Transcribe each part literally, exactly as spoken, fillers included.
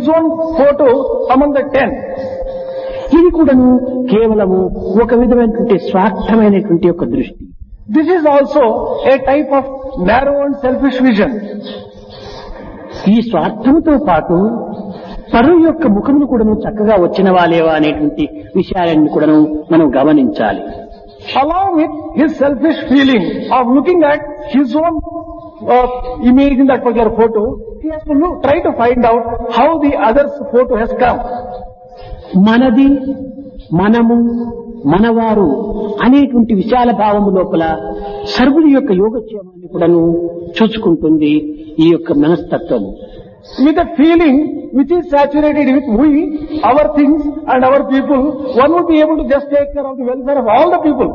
his own photo among the ten. ఇది కూడాను కేవలము ఒక విధమైనటువంటి స్వార్థమైనటువంటి ఒక దృష్టి. This is also a type of narrow and selfish vision. ఈ స్వార్థంతో పాటు పరువు యొక్క ముఖమును కూడాను చక్కగా వచ్చిన వాలేవా అనేటువంటి విషయాలన్నీ కూడాను మనం గమనించాలి. Along with his selfish feeling of looking at his own uh, image in that particular photo, he has to look, try to find out how the other's photo has come. మనది, మనము, మనవారు అనేటువంటి విశాల భావము లోపల సర్వుడి యొక్క యోగక్షేమాన్ని కూడాను చూసుకుంటుంది ఈ యొక్క మనస్తత్వము. With a feeling which is saturated with we, our things and our people, one would be able to just take care of the welfare of all the people.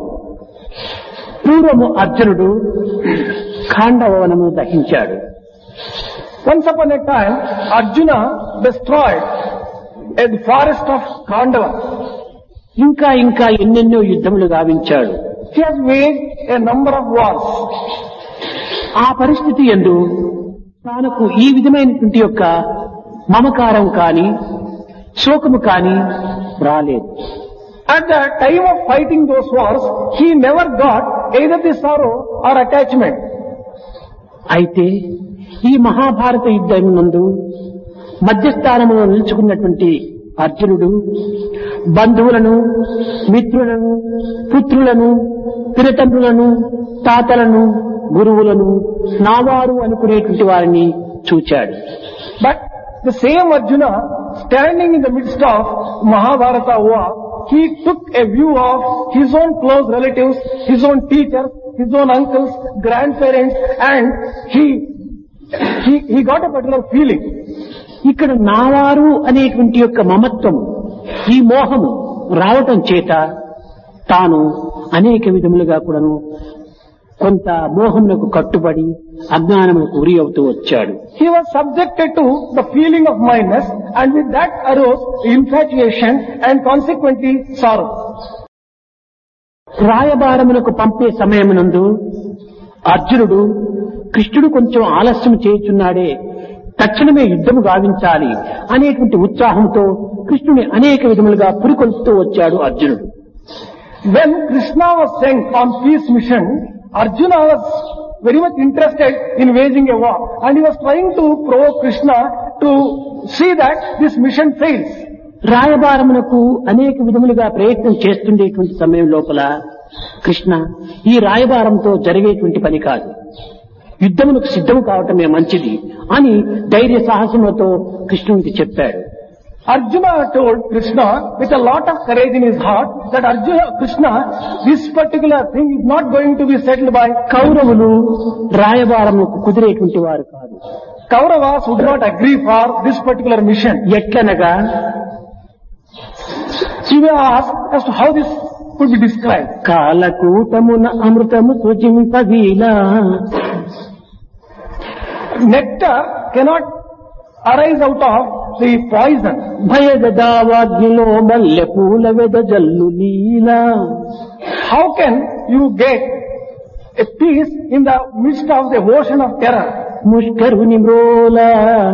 పూర్వము అర్జునుడు ఖాండవనము దహించాడు. Once upon a time, Arjuna destroyed a forest of Khandava. ఇంకా ఇంకా ఎన్నెన్నో యుద్ధములు గావించాడు. He has waged a number of wars. ఆ పరిస్థితి యందు తనకు ఈ విధమైనటువంటి యొక్క మమకారం కాని శోకము కాని రాలేదు. At the time of fighting those wars, he never got either the sorrow or attachment. అయితే ఈ మహాభారత యుద్ధం నందు మధ్యస్థానంలో నిలుచుకున్నటువంటి అర్జునుడు బంధువులను, మిత్రులను, పుత్రులను, పినతండ్రులను, తాతలను, గురువులను నావారు అనుకునేటువంటి వారిని చూచాడు. But the same Arjuna, standing in the midst of Mahabharata war, he took a view of his own close relatives, his own teachers, his own uncles, grandparents, and he he, he got a particular feeling. ఇక్కడ నావారు అనేటువంటి యొక్క మమత్వం, ఈ మోహము రావటం చేత తాను అనేక విధములుగా కూడాను కొంత మోహమునకు కట్టుబడి అజ్ఞానమునకు గురి అవుతూ వచ్చాడు. He was subjected to the feeling of mindness, and with that arose infatuation and consequently sorrow. రాయబారమునకు పంపే సమయమునందు అర్జునుడు కృష్ణుడు కొంచెం ఆలస్యం చేయుచున్నాడే, తక్షణమే యుద్ధము గావించాలి అనేటువంటి ఉత్సాహంతో కృష్ణుని అనేక విధములుగా పురికొల్పుతూ వచ్చాడు అర్జునుడు. When Krishna was sent on peace mission, Arjuna was very much interested in waging a war, and he was trying to provoke Krishna to see that this mission fails. రాయబారమునకు అనేక విధములుగా ప్రయత్నం చేస్తుండేటువంటి సమయం లోపల కృష్ణ ఈ రాయబారంతో జరిగేటువంటి పని కాదు, యుద్ధమునకు సిద్ధము కావటమే మంచిది అని ధైర్య సాహసములతో కృష్ణునికి చెప్పాడు. Arjuna told Krishna with a lot of courage in his heart that Arjuna, Krishna, this particular thing is not going to be settled by కౌరవులు రాయబారమునకు కుదిరేటువంటి వారు కాదు. Kauravas would not agree for this particular mission. ఎట్లనగా She may ask as to how this could be described. కాలకూటమున అమృతము సృజింపవీలా, nectar cannot arise out of the poison. భయగదావాగ్నిలో మల్లె పూల వెదజల్లు లీలా. How can you get a peace in the midst of the ocean of terror? ముష్కరుని మ్రోలా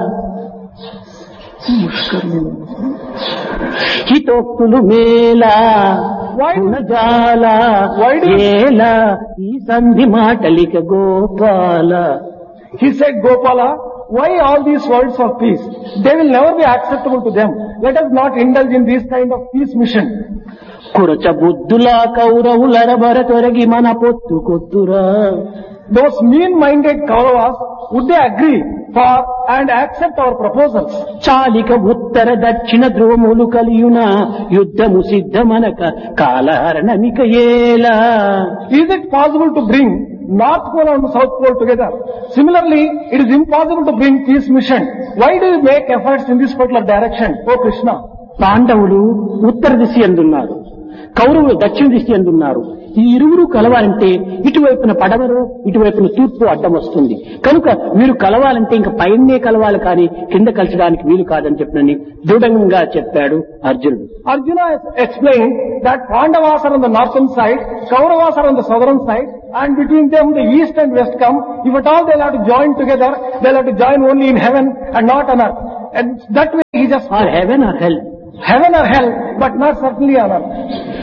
హితోక్తులు మేలా జాల ఏలా ఈ సంధి మాటలిక Gopala. He said, Gopala, why all these words of peace? They will never be acceptable to them. Let us not indulge in this kind of peace mission. కురచ బుద్ధులా కౌరవులరబర తొరగి మన పొత్తు కొత్తురా. Those mean-minded Kauravas, would they agree for and accept our proposals? చాలిక ఉత్తర దక్షిణ ధ్రువములు కలియున యుద్ధము సిద్ధమనక కాలహరణమిక ఏలా. Is it possible to bring North Pole and South Pole together? Similarly, it is impossible to bring peace mission. Why do you make efforts in this particular direction, O Krishna? పాండవులు ఉత్తర దిశ ఎందున్నారు, కౌరవులు దక్షిణ దిశ ఎందున్నారు. ఈ ఇరువురు కలవాలంటే ఇటువైపున పడవరు, ఇటువైపున తూర్పు అడ్డం వస్తుంది. కనుక మీరు కలవాలంటే ఇంకా పైనే కలవాలి, కానీ కింద కలిసడానికి వీలు కాదని చెప్పినని దృఢంగా చెప్పాడు అర్జునుడు. Arjuna has explained that Pandavas are on the northern side, Kauravas are on the southern side, and between them the east and west come. If at all they'll have to join together, they'll have to join only in heaven and not on earth. And that way he just Or heaven or hell. heaven or hell, but not certainly on earth.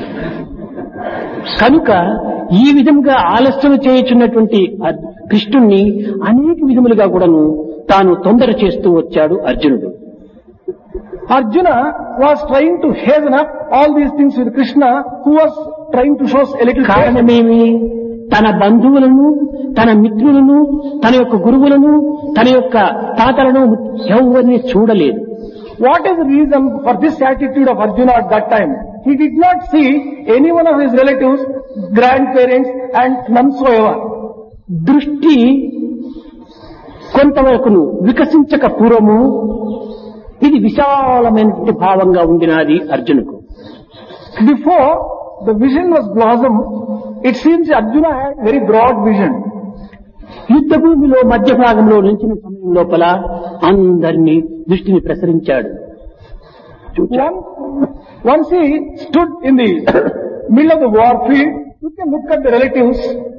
కనుక ఈ విధంగా ఆలస్యం చేయుచున్నటువంటి అర్- కృష్ణుణ్ణి అనేక విధములుగా కూడాను తాను తొందర చేస్తూ వచ్చాడు అర్జునుడు. Arjuna was trying to hasten up all these things with Krishna, who was trying to show a little patience. కారణమేమి? తన బంధువులను, తన మిత్రులను, తన యొక్క గురువులను, తన యొక్క తాతలను ఎవరిని చూడలేదు. What is the reason for this attitude of Arjuna at that time? He did not see any one of his relatives, grandparents and none so ever. దృష్టి కొంతవరకును వికసించక పూర్వము ఇది విశాలమైనటువంటి భావంగా ఉండినది అర్జునుకు. Before the vision was blossomed, it seems Arjuna had very broad vision. యుద్ధ భూమిలో మధ్య భాగంలో నిలిచిన సమయం లోపల అందరినీ దృష్టిని ప్రసరించాడు. చూచాడు. Once, once he stood in the middle of the war field, you can look at the relatives.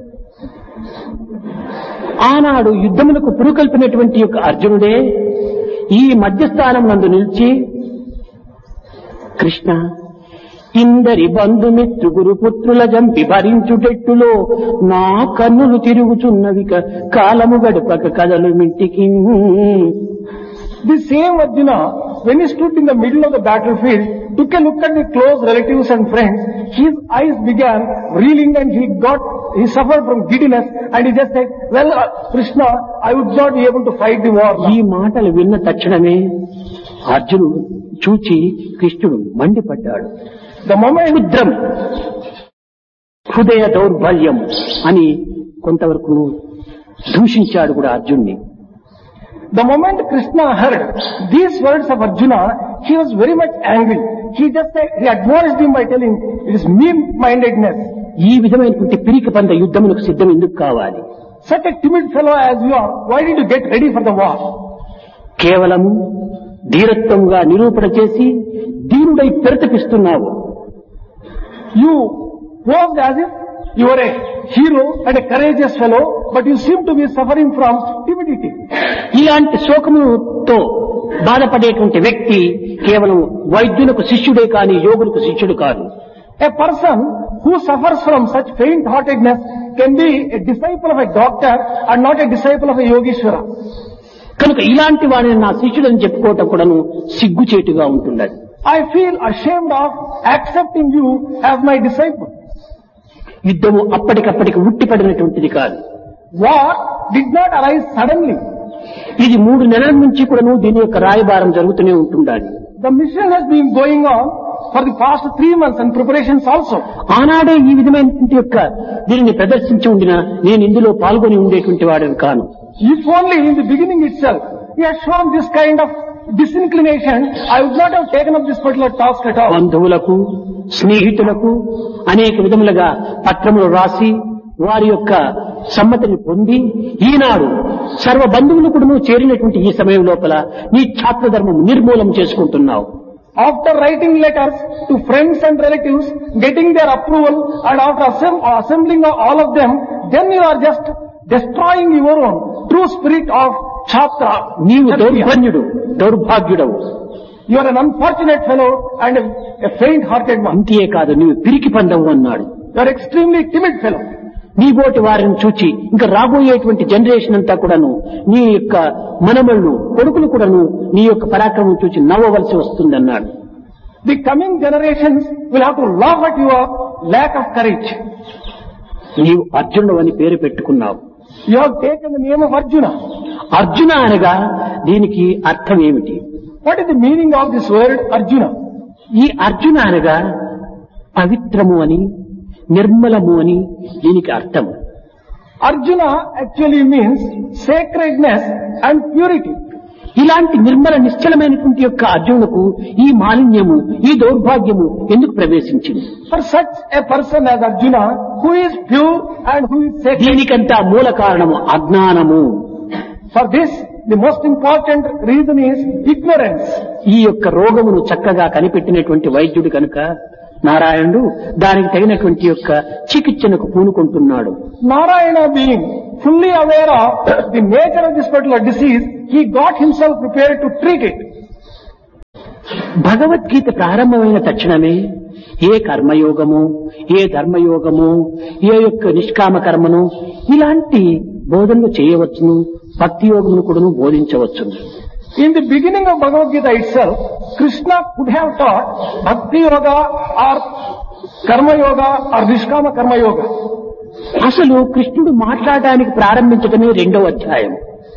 ఆనాడు యుద్ధములకు పురుకల్పినటువంటి యొక్క అర్జునుడే ఈ మధ్యస్థానం నందు నిలిచి, కృష్ణ ఇందరి బంధుమిత్రు గురుపుత్రుల జంపి భరించుటెట్టులో నా కన్నులు తిరుగుచున్నవిక కాలము గడపక కదలు మింటికి. The same Arjuna, when he stood in the middle of the battlefield, took a look at the close relatives and friends, his eyes began reeling and he got, he suffered from giddiness and he just said, well, uh, Krishna, I would not be able to fight the war ఈ now. మాటలు విన్న తక్షణమే అర్జునుడు చూచి కృష్ణుడు మండిపడ్డాడు. The moment, క్షుద్రం హృదయ దౌర్బల్యం అని కొంతవరకు దూషించాడు కూడా అర్జున్ని. the moment Krishna heard these words of Arjuna, he was very much angry. He just said, he admonished him by telling, it is mean-mindedness. ఈ విధమైనటువంటి పిరికి పంద యుద్ధములకు సిద్ధం ఎందుకు కావాలి? Such a timid fellow as you are, why did you get ready for the war? కేవలము ధీరత్వంగా నిరూపణ చేసి దీనుడై పెరతపిస్తున్నావు. You posed as if you were a hero and a courageous fellow, but you seem to be suffering from timidity. ఇలాంటి శోకముతో బాధపడేటువంటి వ్యక్తి కేవలం వైద్యులకు శిష్యుడే కాని యోగులకు శిష్యుడు కాదు. A person who suffers from such faint-heartedness can be a disciple of a doctor and not a disciple of a yogeshwara. కనుక ఇలాంటి వాడిని నా శిష్యుడని చెప్పుకోవటం కూడాను సిగ్గుచేటుగా ఉంటున్నది. I feel ashamed of accepting you as my disciple. యుద్ధము అప్పటికప్పటికి ఉట్టిపడినటువంటిది కాదు. War did not arise suddenly. ఇది మూడు నెలల నుంచి కూడాను దీని యొక్క రాయబారం జరుగుతూనే ఉంటుండాలి. The mission has been going on for the past three months and preparations also. ఆనాడే ఈ విధమైనటువంటి యొక్క దీనిని ప్రదర్శించి ఉండిన నేను ఇందులో పాల్గొని ఉండేటువంటి వాడిని కాను. If only in the beginning itself he had shown this kind of disinclination, I would not have taken up this particular task at all. బంధువులకు స్నేహితులకు అనేక విధములుగా పత్రములు రాసి వారి యొక్క సమ్మతిని పొంది ఈనాడు సర్వ బంధువులు కూడా చేరినటువంటి ఈ సమయం లోపల నీ ఛాత్ర ధర్మం నిర్మూలం చేసుకుంటున్నావు. After writing letters to friends and relatives, getting their approval, and after assemb- assembling all of them, then you are just destroying your own true spirit of Chhatra. నీవు దౌర్భన్యుడు, దౌర్భాగ్యుడవు. You are an unfortunate fellow and a, a faint-hearted one. అంతే కాదు, నీవు పిరికి పందవు అన్నాడు. You are extremely timid fellow. నీ బోటి వారిని చూచి ఇంకా రాబోయేటువంటి జనరేషన్ అంతా కూడాను నీ యొక్క మనమళ్ళు కొడుకులు కూడాను నీ యొక్క పరాక్రమం చూచి నవ్వవలసి వస్తుంది అన్నాడు. The coming generations will have to laugh at your lack of courage. నీవు అర్జునుడు అని పేరు పెట్టుకున్నావు. You have taken the name of Arjuna. Arjuna అనగా దీనికి అర్థం ఏమిటి? What is the meaning of this word Arjuna? ఈ అర్జున అనగా పవిత్రము అని, నిర్మలము అని దీనికి అర్థం. Arjuna actually means sacredness and purity. ఇలాంటి నిర్మల నిశ్చలమైనటువంటి యొక్క అర్జునులకు ఈ మాలిన్యము, ఈ దౌర్భాగ్యము ఎందుకు ప్రవేశించింది? For such a person as Arjuna, who is pure and who is sacred, దీనికంతా మూల కారణము అజ్ఞానము. for this the most important reason is ignorance. ఈ యొక్క రోగమును చక్కగా కనిపెట్టినటువంటి వైద్యుడు కనుక నారాయణుడు దానికి తగినటువంటి యొక్క చికిత్సకు పూనుకుంటున్నాడు. Narayana being fully aware of the nature of this particular disease, he got himself prepared to treat it. Bhagavad Gita ప్రారంభమైన తక్షణమే ఏ కర్మయోగము, ఏ ధర్మయోగము, ఏ యొక్క నిష్కామ కర్మను ఇలాంటి బోధనలు చేయవచ్చును, భక్తి యోగమును కూడాను బోధించవచ్చును. In the beginning of Bhagavad Gita itself, Krishna could have taught Bhakti Yoga or Karma Yoga or Nishkama Karma Yoga. అసలు కృష్ణుడు మాట్లాడడానికి ప్రారంభించడమే రెండవ అధ్యాయం.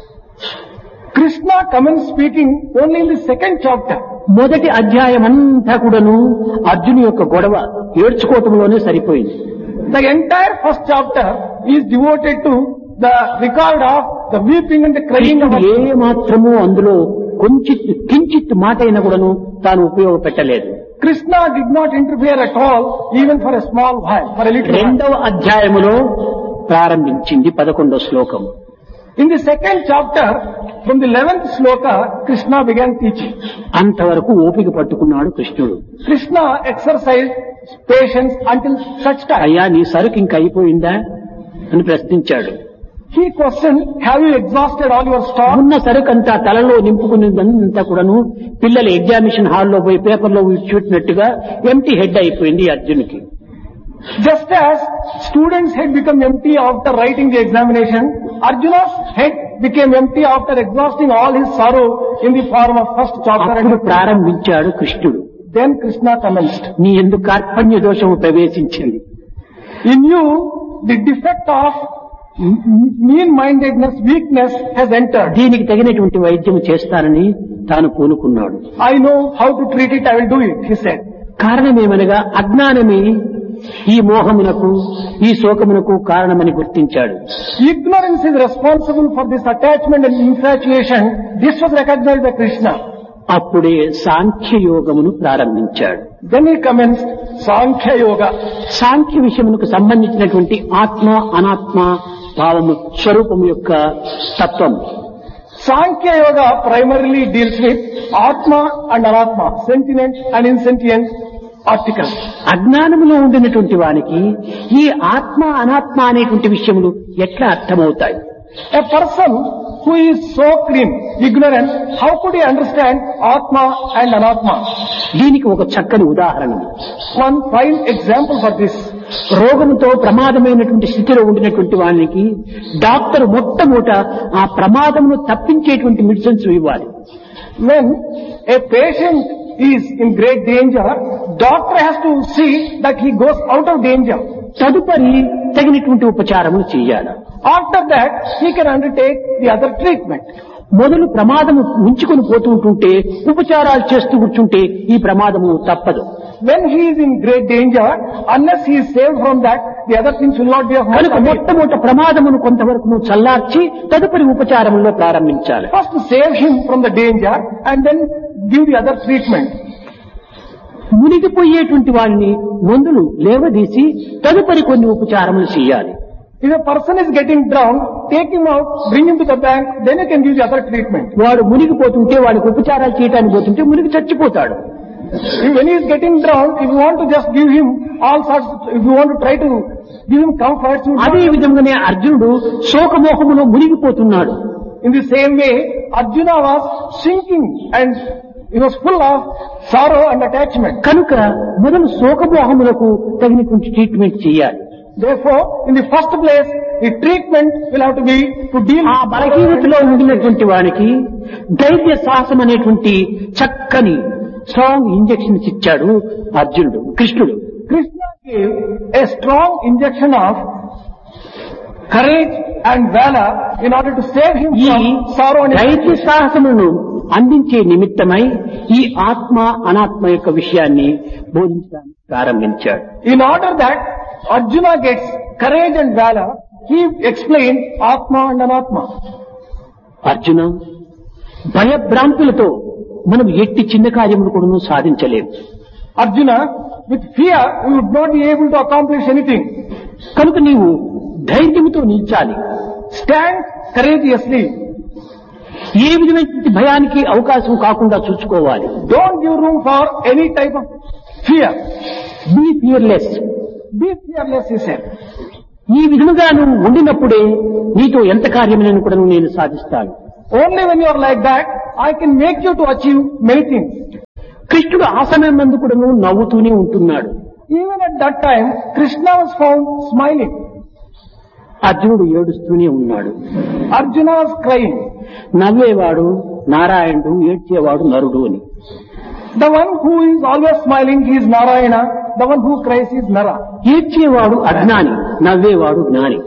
Krishna commenced speaking only in the second chapter. మొదటి అధ్యాయం అంతా కూడాను అర్జును యొక్క గొడవ ఏడ్చుకోవటంలోనే సరిపోయింది. The entire first chapter is devoted to the record of the weeping and the crying of ఏ మాత్రము అందులో కొంచెం కించిత్ మాట అయినా కూడాను తాను ఉపయోగపెట్టలేదు. Krishna did not interfere at all, even for a small while, for a little while. రెండవ అధ్యాయములో ప్రారంభించింది పదకొండవ శ్లోకం. In the second chapter, from the eleventh sloka, Krishna began teaching. అంతవరకు ఓపిక పట్టుకున్నాడు కృష్ణుడు. Krishna exercised patience until such time. అయ్యా నీ సరుకు ఇంక అయిపోయిందా అని ప్రశ్నించాడు. He questioned, have you exhausted all your stock? ఉన్న సరుకంతా తలలో నింపుకునేదంతా కూడాను పిల్లలు ఎగ్జామినేషన్ హాల్లో పోయి పేపర్లో చూసినట్టుగా ఎంటీ హెడ్ అయిపోయింది అర్జునుకి. Just as students' head become empty after writing the examination, Arjuna's head became empty after exhausting all his sorrow in the form of first chapter. అప్పుడు ప్రారంభించాడు కృష్ణుడు. Then Krishna commenced. నీ ఎందుకు కార్పణ్య దోషము ప్రవేశించింది. In you, the defect of mean-mindedness, weakness has entered. దీనికి తగినటువంటి వైద్యం చేస్తానని తాను పూనుకున్నాడు. I know how to treat it, I will do it, he said. కారణమేమనగా అజ్ఞానమే ఈ మోహమునకు, ఈ శోకమునకు కారణమని గుర్తించాడు. Ignorance is responsible for this attachment and infatuation. This was recognized by Krishna. అప్పుడే సాంఖ్య యోగమును ప్రారంభించాడు. Then he commenced Sankhya Yoga. సాంఖ్య విషయమునకు సంబంధించినటువంటి ఆత్మ అనాత్మ భావము స్వరూపము యొక్క తత్వం. Sankhya Yoga primarily deals with Atma and Anatma, sentient and insentient articles. అజ్ఞానములో ఉండినటువంటి వానికి ఈ ఆత్మ అనాత్మ అనేటువంటి విషయములు ఎట్లా అర్థమవుతాయి? A person who is so clean, ignorant, how could he understand Atma and Anatma? దీనికి ఒక చక్కని ఉదాహరణ. One fine example for this. రోగముతో ప్రమాదమైనటువంటి స్థితిలో ఉండినటువంటి వానికి డాక్టర్ మొట్టమొదట ఆ ప్రమాదమును తప్పించేటువంటి మెడిసిన్స్ ఇవ్వాలి. When a patient is in great danger, doctor has to see that he goes out of danger. తదుపరి తగినటువంటి ఉపచారములు చేయాలి. After that, he can undertake the other treatment. మొదలు ప్రమాదము ఉంచుకొని పోతుంటుంటే ఉపచారాలు చేస్తూ కూర్చుంటే ఈ ప్రమాదము తప్పదు. When he is in great danger, unless he is saved from that, the other things will not be of much కనుక avail. మొట్టమొదట ప్రమాదమును కొంతవరకు నువ్వు చల్లార్చి తదుపరి ఉపచారంలో ప్రారంభించాలి. First save him from the danger and then give the other treatment. మునిగిపోయేటువంటి వాడిని మందులు లేవదీసి తదుపరి కొన్ని ఉపచారములు చేయాలి. If a person is getting drowned, take him out, bring him to the bank, then you can give the other treatment. వాడు మునిగిపోతుంటే వాడికి ఉపచారాలు చేయడానికి పోతుంటే మునిగి చచ్చిపోతాడు. If when he is getting drowned, if you want to just give him all sorts, if you want to try to give him comforts, you అదే విధంగానే అర్జునుడు శోకమోహములో మునిగిపోతున్నాడు. in the same way, Arjuna was sinking and he was full of sorrow and attachment. కనుక మొదలు శోకమోహములకు తగినటువంటి treatment చేయాలి. Therefore, in the first place, the treatment will have to be to deal ఆ బలహీనతలో ఉండినటువంటి వానికి ధైర్య సాహసం అనేటువంటి చక్కని స్ట్రాంగ్ ఇంజెక్షన్స్ ఇచ్చాడు అర్జునుడు కృష్ణుడు. Krishna gave a strong injection of courage and valor in order to save him ఈ from sorrow and ధైర్య సాహసములను అందించే నిమిత్తమై ఈ ఆత్మ అనాత్మ యొక్క విషయాన్ని బోధించడానికి ప్రారంభించాడు. in order that Arjuna gets courage and valor, he explained Atma and Anatma. Arjuna భయభ్రాంతులతో మనం ఎట్టి చిన్న కార్యములు కూడా సాధించలేము. Arjuna, with fear, we would not be able to accomplish anything. కనుక నీవు ధైర్యంతో నిల్చాలి. Stand courageously. ఏ విధమైన భయానికి అవకాశం కాకుండా చూసుకోవాలి. Don't give room for any type of fear. Be fearless. Be fearless, he said. ఈ విధముగా నువ్వు ఉండినప్పుడే నీతో ఎంత కార్యములను కూడా నేను సాధిస్తాను. Only when you are like that, I can make you to achieve many things. కృష్ణుడు ఆ సమయం నందు కూడా నవ్వుతూనే ఉంటున్నాడు. Even at that time, Krishna was found smiling. అర్జునుడు ఏడుస్తూనే ఉన్నాడు. Arjuna was crying. నవ్వేవాడు నారాయణుడు, ఏడ్చేవాడు నరుడు అని. The one who is always smiling, he is Narayana. The one who cries is Nara. ఏడ్చేవాడు అజ్ఞాని, నవ్వేవాడు జ్ఞాని.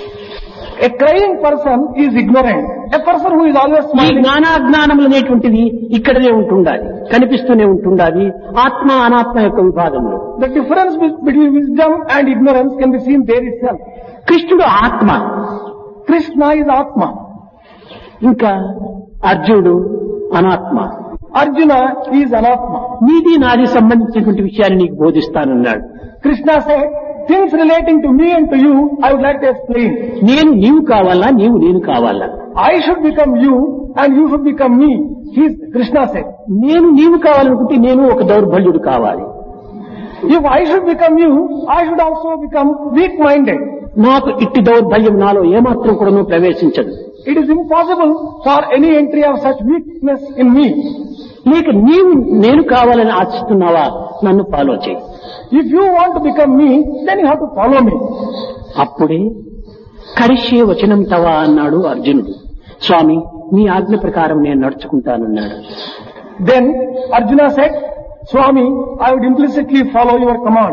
A crying person is ignorant. A person who is always ఈ smiling. జ్ఞానాజ్ఞానములు అనేటువంటిది ఇక్కడనే ఉంటుండాలి, కనిపిస్తూనే ఉంటుండాలి ఆత్మ అనాత్మ యొక్క విభాగంలో. The difference be- between wisdom and ignorance can be seen there itself. కృష్ణుడు ఆత్మ, Krishna is Atma. ఇంకా అర్జునుడు అనాత్మ. Arjuna is Anatma. నీది నాది సంబంధించినటువంటి విషయాన్ని నీకు బోధిస్తానన్నాడు. Krishna said, things relating to me and to you, I would like to explain. నేను నీవు కావాలా, నీవు నేను కావాలా? I should become you and you should become me. He, Krishna said. నేను నీవు కావాలనుకుంటే నేను ఒక దౌర్బల్యుడు కావాలి. If I should become you, I should also become weak-minded. నాకు ఇట్టి దౌర్బల్యం నాలో ఏమాత్రం కూడా ప్రవేశించదు. It is impossible for any entry of such weakness in me. లేక నీవు నేను కావాలని ఆశిస్తున్నావా, నన్ను ఫాలో చేయి. If you want to become me, then you have to follow me. అప్పుడే కరిష్యే వచనం తవా అన్నాడు అర్జునుడు. స్వామి మీ ఆజ్ఞ ప్రకారం నేను నడుచుకుంటానన్నాడు. Then Arjuna said, Swami, I would implicitly follow your command.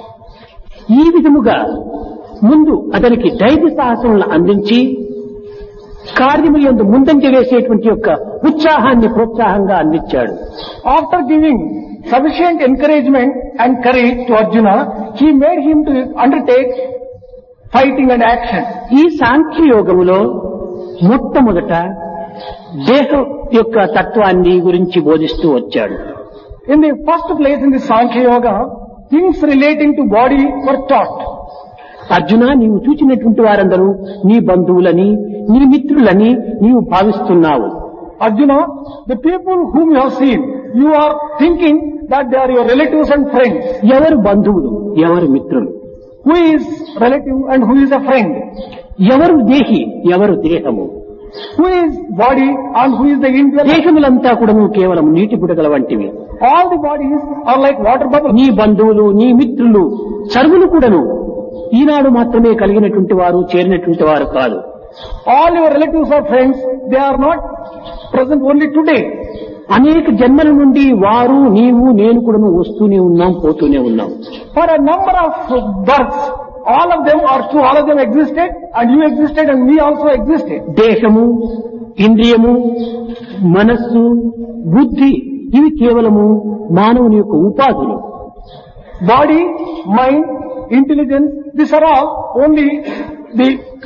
ఈ విధముగా ముందు అతనికి ధైర్య సాహసములను అందించి కార్యముల యందు ముందంజ వేసేటువంటి యొక్క ఉత్సాహాన్ని ప్రోత్సాహంగా అందించాడు. After giving sufficient encouragement and courage to Arjuna, he made him to undertake fighting and action. ఈ సాంఖ్య యోగములో మొట్టమొదట దేహం యొక్క తత్వాన్ని గురించి బోధిస్తూ వచ్చాడు. In the first place in the Sankhya Yoga, things relating to body were taught. Arjuna నీవు చూచినటువంటి వారందరూ నీ బంధువులని నీ మిత్రులని నీవు భావిస్తున్నావు. Arjuna, the people whom you have seen, you are thinking that they are your relatives and friends. ఎవరు బంధువులు, ఎవరు మిత్రులు, Who is relative and who is a friend? ఎవరు దేహి, ఎవరు దేహము, Who is body and who is the intellect? దేహములంతా కూడా కేవలం నీటి బుడగల వంటివి. All the bodies are like water bubbles. నీ బంధువులు నీ మిత్రులు సర్వులు కూడాను ఈనాడు మాత్రమే కలిగినటువంటి వారు, చేరినటువంటి వారు కాదు. All your relatives or friends, they are not present only today. అనేక జన్మల నుండి వారు నీవు నేను కూడా వస్తూనే ఉన్నాం, పోతూనే ఉన్నాం. For a number of births, all of them are true, all of them existed and you existed and we also existed. దేహము, ఇంద్రియము, మనస్సు, బుద్ధి ఇవి కేవలము మానవుని యొక్క ఉపాధులు. Body, mind, intelligence, these are all only the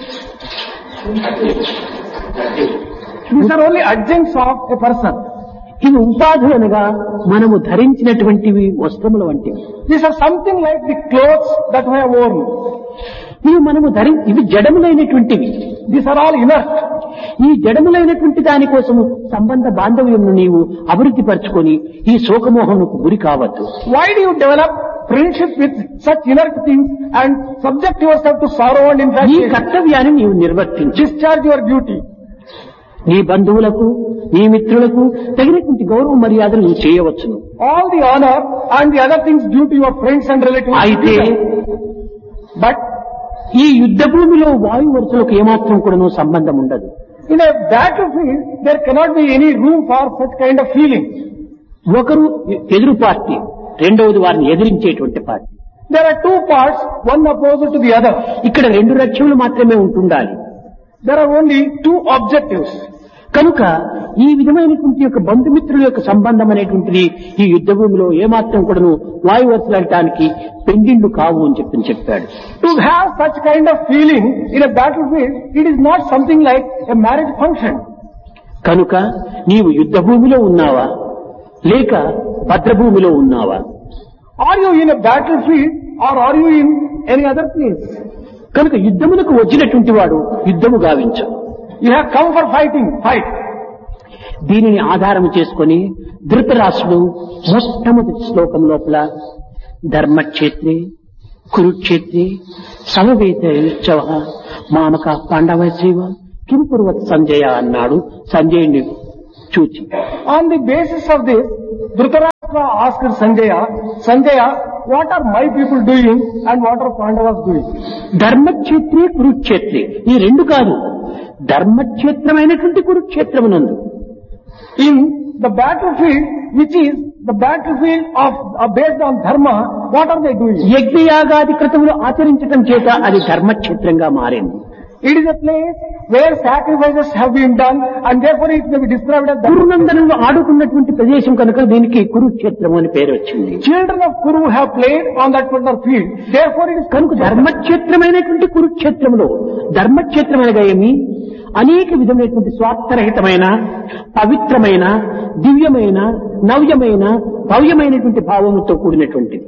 these are only adjuncts of a person. ఇవి ఉపాధులు అనగా మనము ధరించినటువంటివి వస్త్రముల వంటివి. These are something like the clothes that we have worn. ఇవి మనము ధరి ఇవి జడములైనటువంటివి. These are all inert. ఈ జడములైనటువంటి దానికోసము సంబంధ బాంధవ్యమును నీవు అభివృద్ధి పరచుకొని ఈ శోకమోహమునకు గురి కావద్దు. Why do you develop friendship with such inert things and subject yourself to sorrow and నీ infatuation? కర్తవ్యాన్ని నీవు నిర్వర్తించు. Discharge your duty. నీ బంధువులకు నీ మిత్రులకు తగినటువంటి గౌరవ మర్యాదలు నువ్వు చేయవచ్చును. All the honor and the other things due to your friends and relatives. అయితే But ఈ యుద్ధ భూమిలో వాయు వరుసలకు ఏమాత్రం కూడా సంబంధం ఉండదు. in a battlefield, there cannot be any room for such kind of feeling. ఒకరు ఎదురు పార్టీ, రెండవది వారిని ఎదిరించేటువంటి party. There are two parts, one opposite to the other. ఇక్కడ రెండు లక్ష్యాలు మాత్రమే ఉంటుండాలి. There are only two objectives. కనుక ఈ విధమైనటువంటి యొక్క బంధుమిత్రుల యొక్క సంబంధం అనేటువంటిది ఈ యుద్ధ భూమిలో ఏమాత్రం కూడాను వాయు వరుసలటానికి పెండిండ్లు కావు అని చెప్పి చెప్పాడు. To have such kind of feeling in a battlefield, it is not something like a marriage function. కనుక నీవు యుద్ధ భూమిలో ఉన్నావా లేక భద్రభూమిలో ఉన్నావా? Are you in a battlefield or are you in any other place? కనుక యుద్ధములకు వచ్చినటువంటి వాడు యుద్ధము గావించు. You have come for fighting, fight. దీనిని ఆధారం చేసుకొని ధృతరాష్ట్రుడు మొట్టమొదటి శ్లోకం లోపల ధర్మక్షేత్రే కురుక్షేత్రే సమవేతోత్సవ మామక పాండవైవ కింకురువత్ సంజయ అన్నాడు సంజయుని చూచి. On the basis of this, Dhritarashtra Dhritarashtra asked Sanjaya, Sanjaya, what are my people doing and what are Pandavas doing? ధర్మక్షేత్రే కురుక్షేత్రే ఈ రెండు కాదు, ధర్మక్షేత్రమైనటువంటి కురుక్షేత్రమునందు In the battlefield, which is the battlefield of uh, based on dharma, what are they doing? యజ్ఞయాగాది క్రతువులు ఆచరించటం చేత అది ధర్మక్షేత్రంగా మారింది. It is a place where sacrifices have been done and therefore it may be described as dharma. కురునందనంలో ఆడుకున్నటువంటి ప్రదేశం కనుక దీనికి కురుక్షేత్రం అని పేరు వచ్చింది. Children of Kuru have played on that particular field. Therefore it is కనుక ధర్మక్షేత్రమైనటువంటి కురుక్షేత్రంలో ధర్మక్షేత్రమైనగా ఏమి అనేక విధమైనటువంటి స్వార్థరహితమైన పవిత్రమైన దివ్యమైన నవ్యమైన భవ్యమైనటువంటి భావముతో కూడినటువంటిది.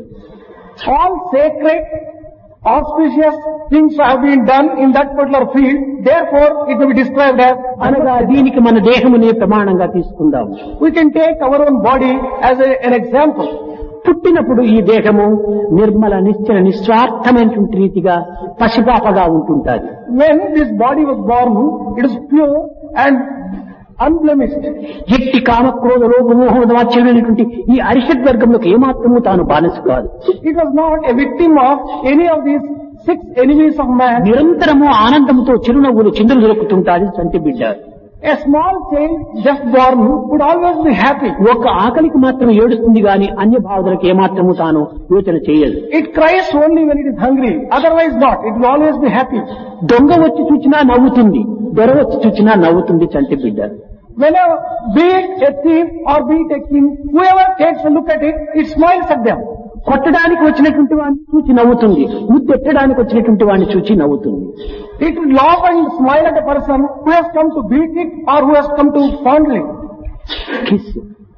all sacred, auspicious things have been done in that particular field. Therefore it may be described as అనగా దీనికి మన దేహమునే ప్రమాణంగా తీసుకుందాం. we can take our own body as a, an example. పుట్టినప్పుడు ఈ దేహము నిర్మల నిశ్చల నిస్వార్థమైనటువంటి రీతిగా పసిపాపగా ఉంటుంటాది. When this body was born, it is pure and unblemished. ఎట్టి కామక్రోధ లోభ మోహ వాచ్యమైనటువంటి ఈ అరిషడ్ వర్గంలోకి ఏమాత్రము తాను బానిస కాదు. It was not a victim of any of these six enemies of man. నిరంతరము ఆనందముతో చిరునవ్వులు చిందులు దొరుకుతుంటాది చంటి బిడ్డ. A small child just born would always be happy. ఒక ఆకలికి మాత్రం ఏడుస్తుంది గాని అన్య భావనలకు ఏమాత్రము తాను యోచన చేయదు. It cries only when it is hungry, otherwise not. It will always be happy. దొంగ వచ్చి చూచినా నవ్వుతుంది, దొర వచ్చి చూచినా నవ్వుతుంది చంటి బిడ్డ. Whenever, be it a thief or be it a king, whoever takes a look at it, it smiles at them. కొట్టడానికి వచ్చినటువంటి వాడిని చూచి నవ్వుతుంది, ముద్దెట్టడానికి వచ్చినటువంటి వాడిని చూచి నవ్వుతుంది. It will laugh and smile at a person who has come to beat it or who has come to fondle it. Kiss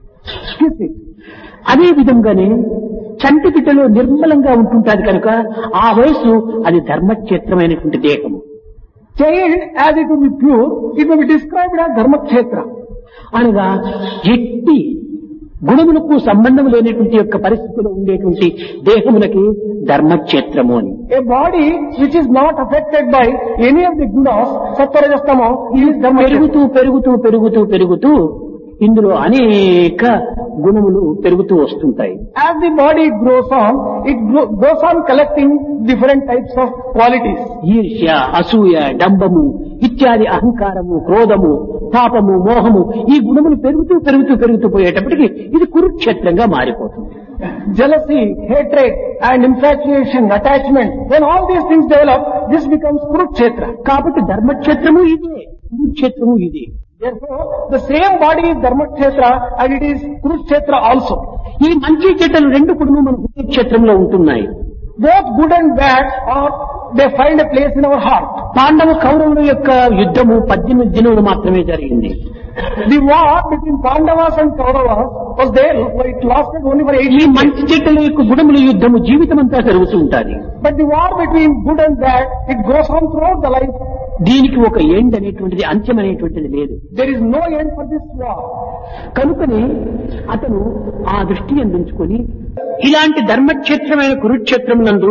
Kiss it. అదే విధంగానే చంటి బిడ్డలో నిర్మలంగా ఉంటుంటాది కనుక ఆ వయసు అది ధర్మక్షేత్రమైనటువంటి దేహము. Child, as it will be pure, it will be described as Dharmakshetra. అనగా ఎట్టి గుణములకు సంబంధం లేనటువంటి యొక్క పరిస్థితిలో ఉండేటువంటి దేహములకి ధర్మక్షేత్రము అని. A body which is not affected by any of the gunas, sattva, rajas, tamo, is Dharmakshetra. పెరుగుతూ పెరుగుతూ పెరుగుతూ పెరుగుతూ ఇందులో అనేక గుణములు పెరుగుతూ వస్తుంటాయి. As the body grows on, it gro- goes on collecting different types of qualities. ఈర్ష్య, అసూయ, డంబము ఇత్యాది అహంకారము, క్రోధము, తాపము, మోహము ఈ గుణములు పెరుగుతూ పెరుగుతూ పెరుగుతూ పోయేటప్పటికి ఇది కురుక్షేత్రంగా మారిపోతుంది. Jealousy, hatred and infatuation, attachment, when all these things develop, this becomes Kurukshetra. కాబట్టి ధర్మక్షేత్రము ఇదే, కురుక్షేత్రము ఇది. Therefore, the same body is Dharmakshetra and it is Kurukshetra also. ఈ మంచి చెడ్డలు రెండు కూడా మన కురుక్షేత్రంలో ఉంటున్నాయి. Both good and bad are, they find a place in our heart. పాండవ కౌరవుల యొక్క యుద్ధము పద్దెనిమిది దినములు మాత్రమే జరిగింది. The war between Pandavas and Kauravas was there, but it lasted only for eight ఈ years. మంచి చెడ్డల యొక్క గుణముల యుద్ధము జీవితం అంతా జరుగుతూ ఉంటుంది. But the war between good and bad, it goes on throughout the life. దీనికి ఒక ఎండ్ అనేటువంటిది, అంత్యం అనేటువంటిది లేదు. There is no end for this war. కనుకనే అతను ఆ దృష్టి అందించుకొని ఇలాంటి ధర్మక్షేత్రమైన కురుక్షేత్రం నందు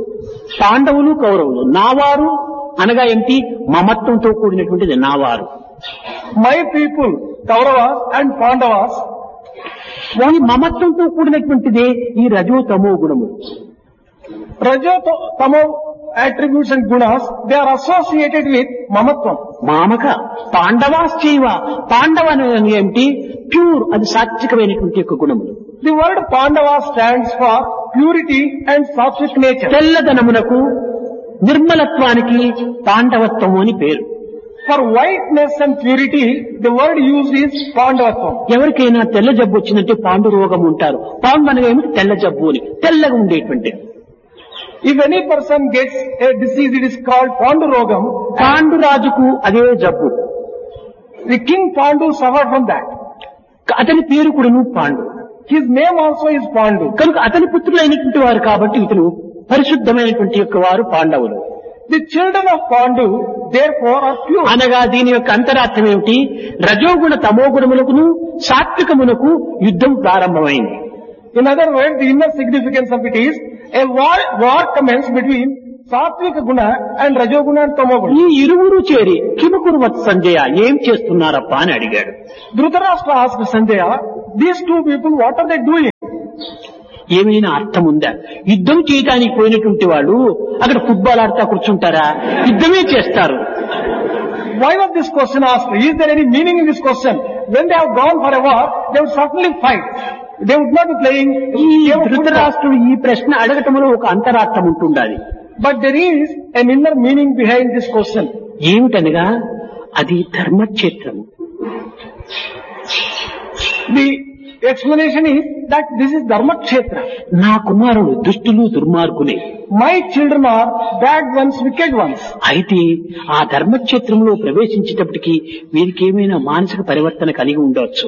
పాండవులు కౌరవులు నావారు అనగా ఏంటి, మమత్వంతో కూడినటువంటిది నావారు. My people, Kauravas and Pandavas, ఈ మమత్వంతో కూడినటువంటిదే ఈ రజో తమో గుణములు. Rajo, Tamo attributes and gunas, they are associated with Mamatvam. మామక పాండవాశ్చైవ, పాండవ అనేది ఏమిటి, ప్యూర్, అది సాత్వికమైనటువంటి యొక్క గుణములు. The word Pandava stands for purity and sattvic nature. తెల్లదనమునకు నిర్మలత్వానికి పాండవత్వము అని పేరు. For whiteness and purity, the word used is Pandavatvam. ఎవరికైనా తెల్ల జబ్బు వచ్చిందంటే పాండు రోగం ఉంటారు. పాండు అనగా ఏమిటి, తెల్ల జబ్బు అని, తెల్లగా ఉండేటువంటి. If any person gets a disease, it is called Pandurogam. Pandu రాజుకు అదే జబ్బు. The king Pandu suffered from that. అతని పేరు కూడాను Pandu. His name also is Pandu. కనుక అతని పుత్రులైనటువంటి వారు కాబట్టి ఇతను పరిశుద్ధమైనటువంటి యొక్క వారు పాండవులు. The children of Pandu, therefore, are pure. అనగా దీని యొక్క అంతరార్థం ఏమిటి, రజోగుణ తమోగుణములకును సాత్వికమునకు యుద్ధం ప్రారంభమైంది. In other words, the inner significance of it is, a war, war commenced between Satvika Guna and Rajoguna and Tamoguna. ఈ ఇరువురు చేరి కిమకురువత్ సంజయ, ఏం చేస్తున్నారప్పా అని అడిగాడు. Dhritarashtra asked Sanjaya, these two people, what are they doing? ఏమైనా అర్థం ఉందా? యుద్ధం చేయడానికి పోయినటువంటి వాళ్ళు అక్కడ ఫుట్బాల్ ఆడుతా కూర్చుంటారా? యుద్ధమే చేస్తారు. Why was this question asked? Is there any meaning in this question? When they have gone for a war, they would certainly fight. They would not be playing. ఈ ధృతరాష్ట్రుడు ఈ ప్రశ్న అడగటంలో ఒక అంతరార్థం ఉంటుండాలి. But there is an inner meaning behind this question. ఏమిటనగా అది Dharmakshetram. The explanation is that this is Dharma Kshetra. నా కుమారుడు దుష్టులు దుర్మార్గులే. My children are bad ones, wicked ones. అయితే ఆ ధర్మక్షేత్రంలో ప్రవేశించేటప్పటికి వీరికి ఏమైనా మానసిక పరివర్తన కలిగి ఉండవచ్చు.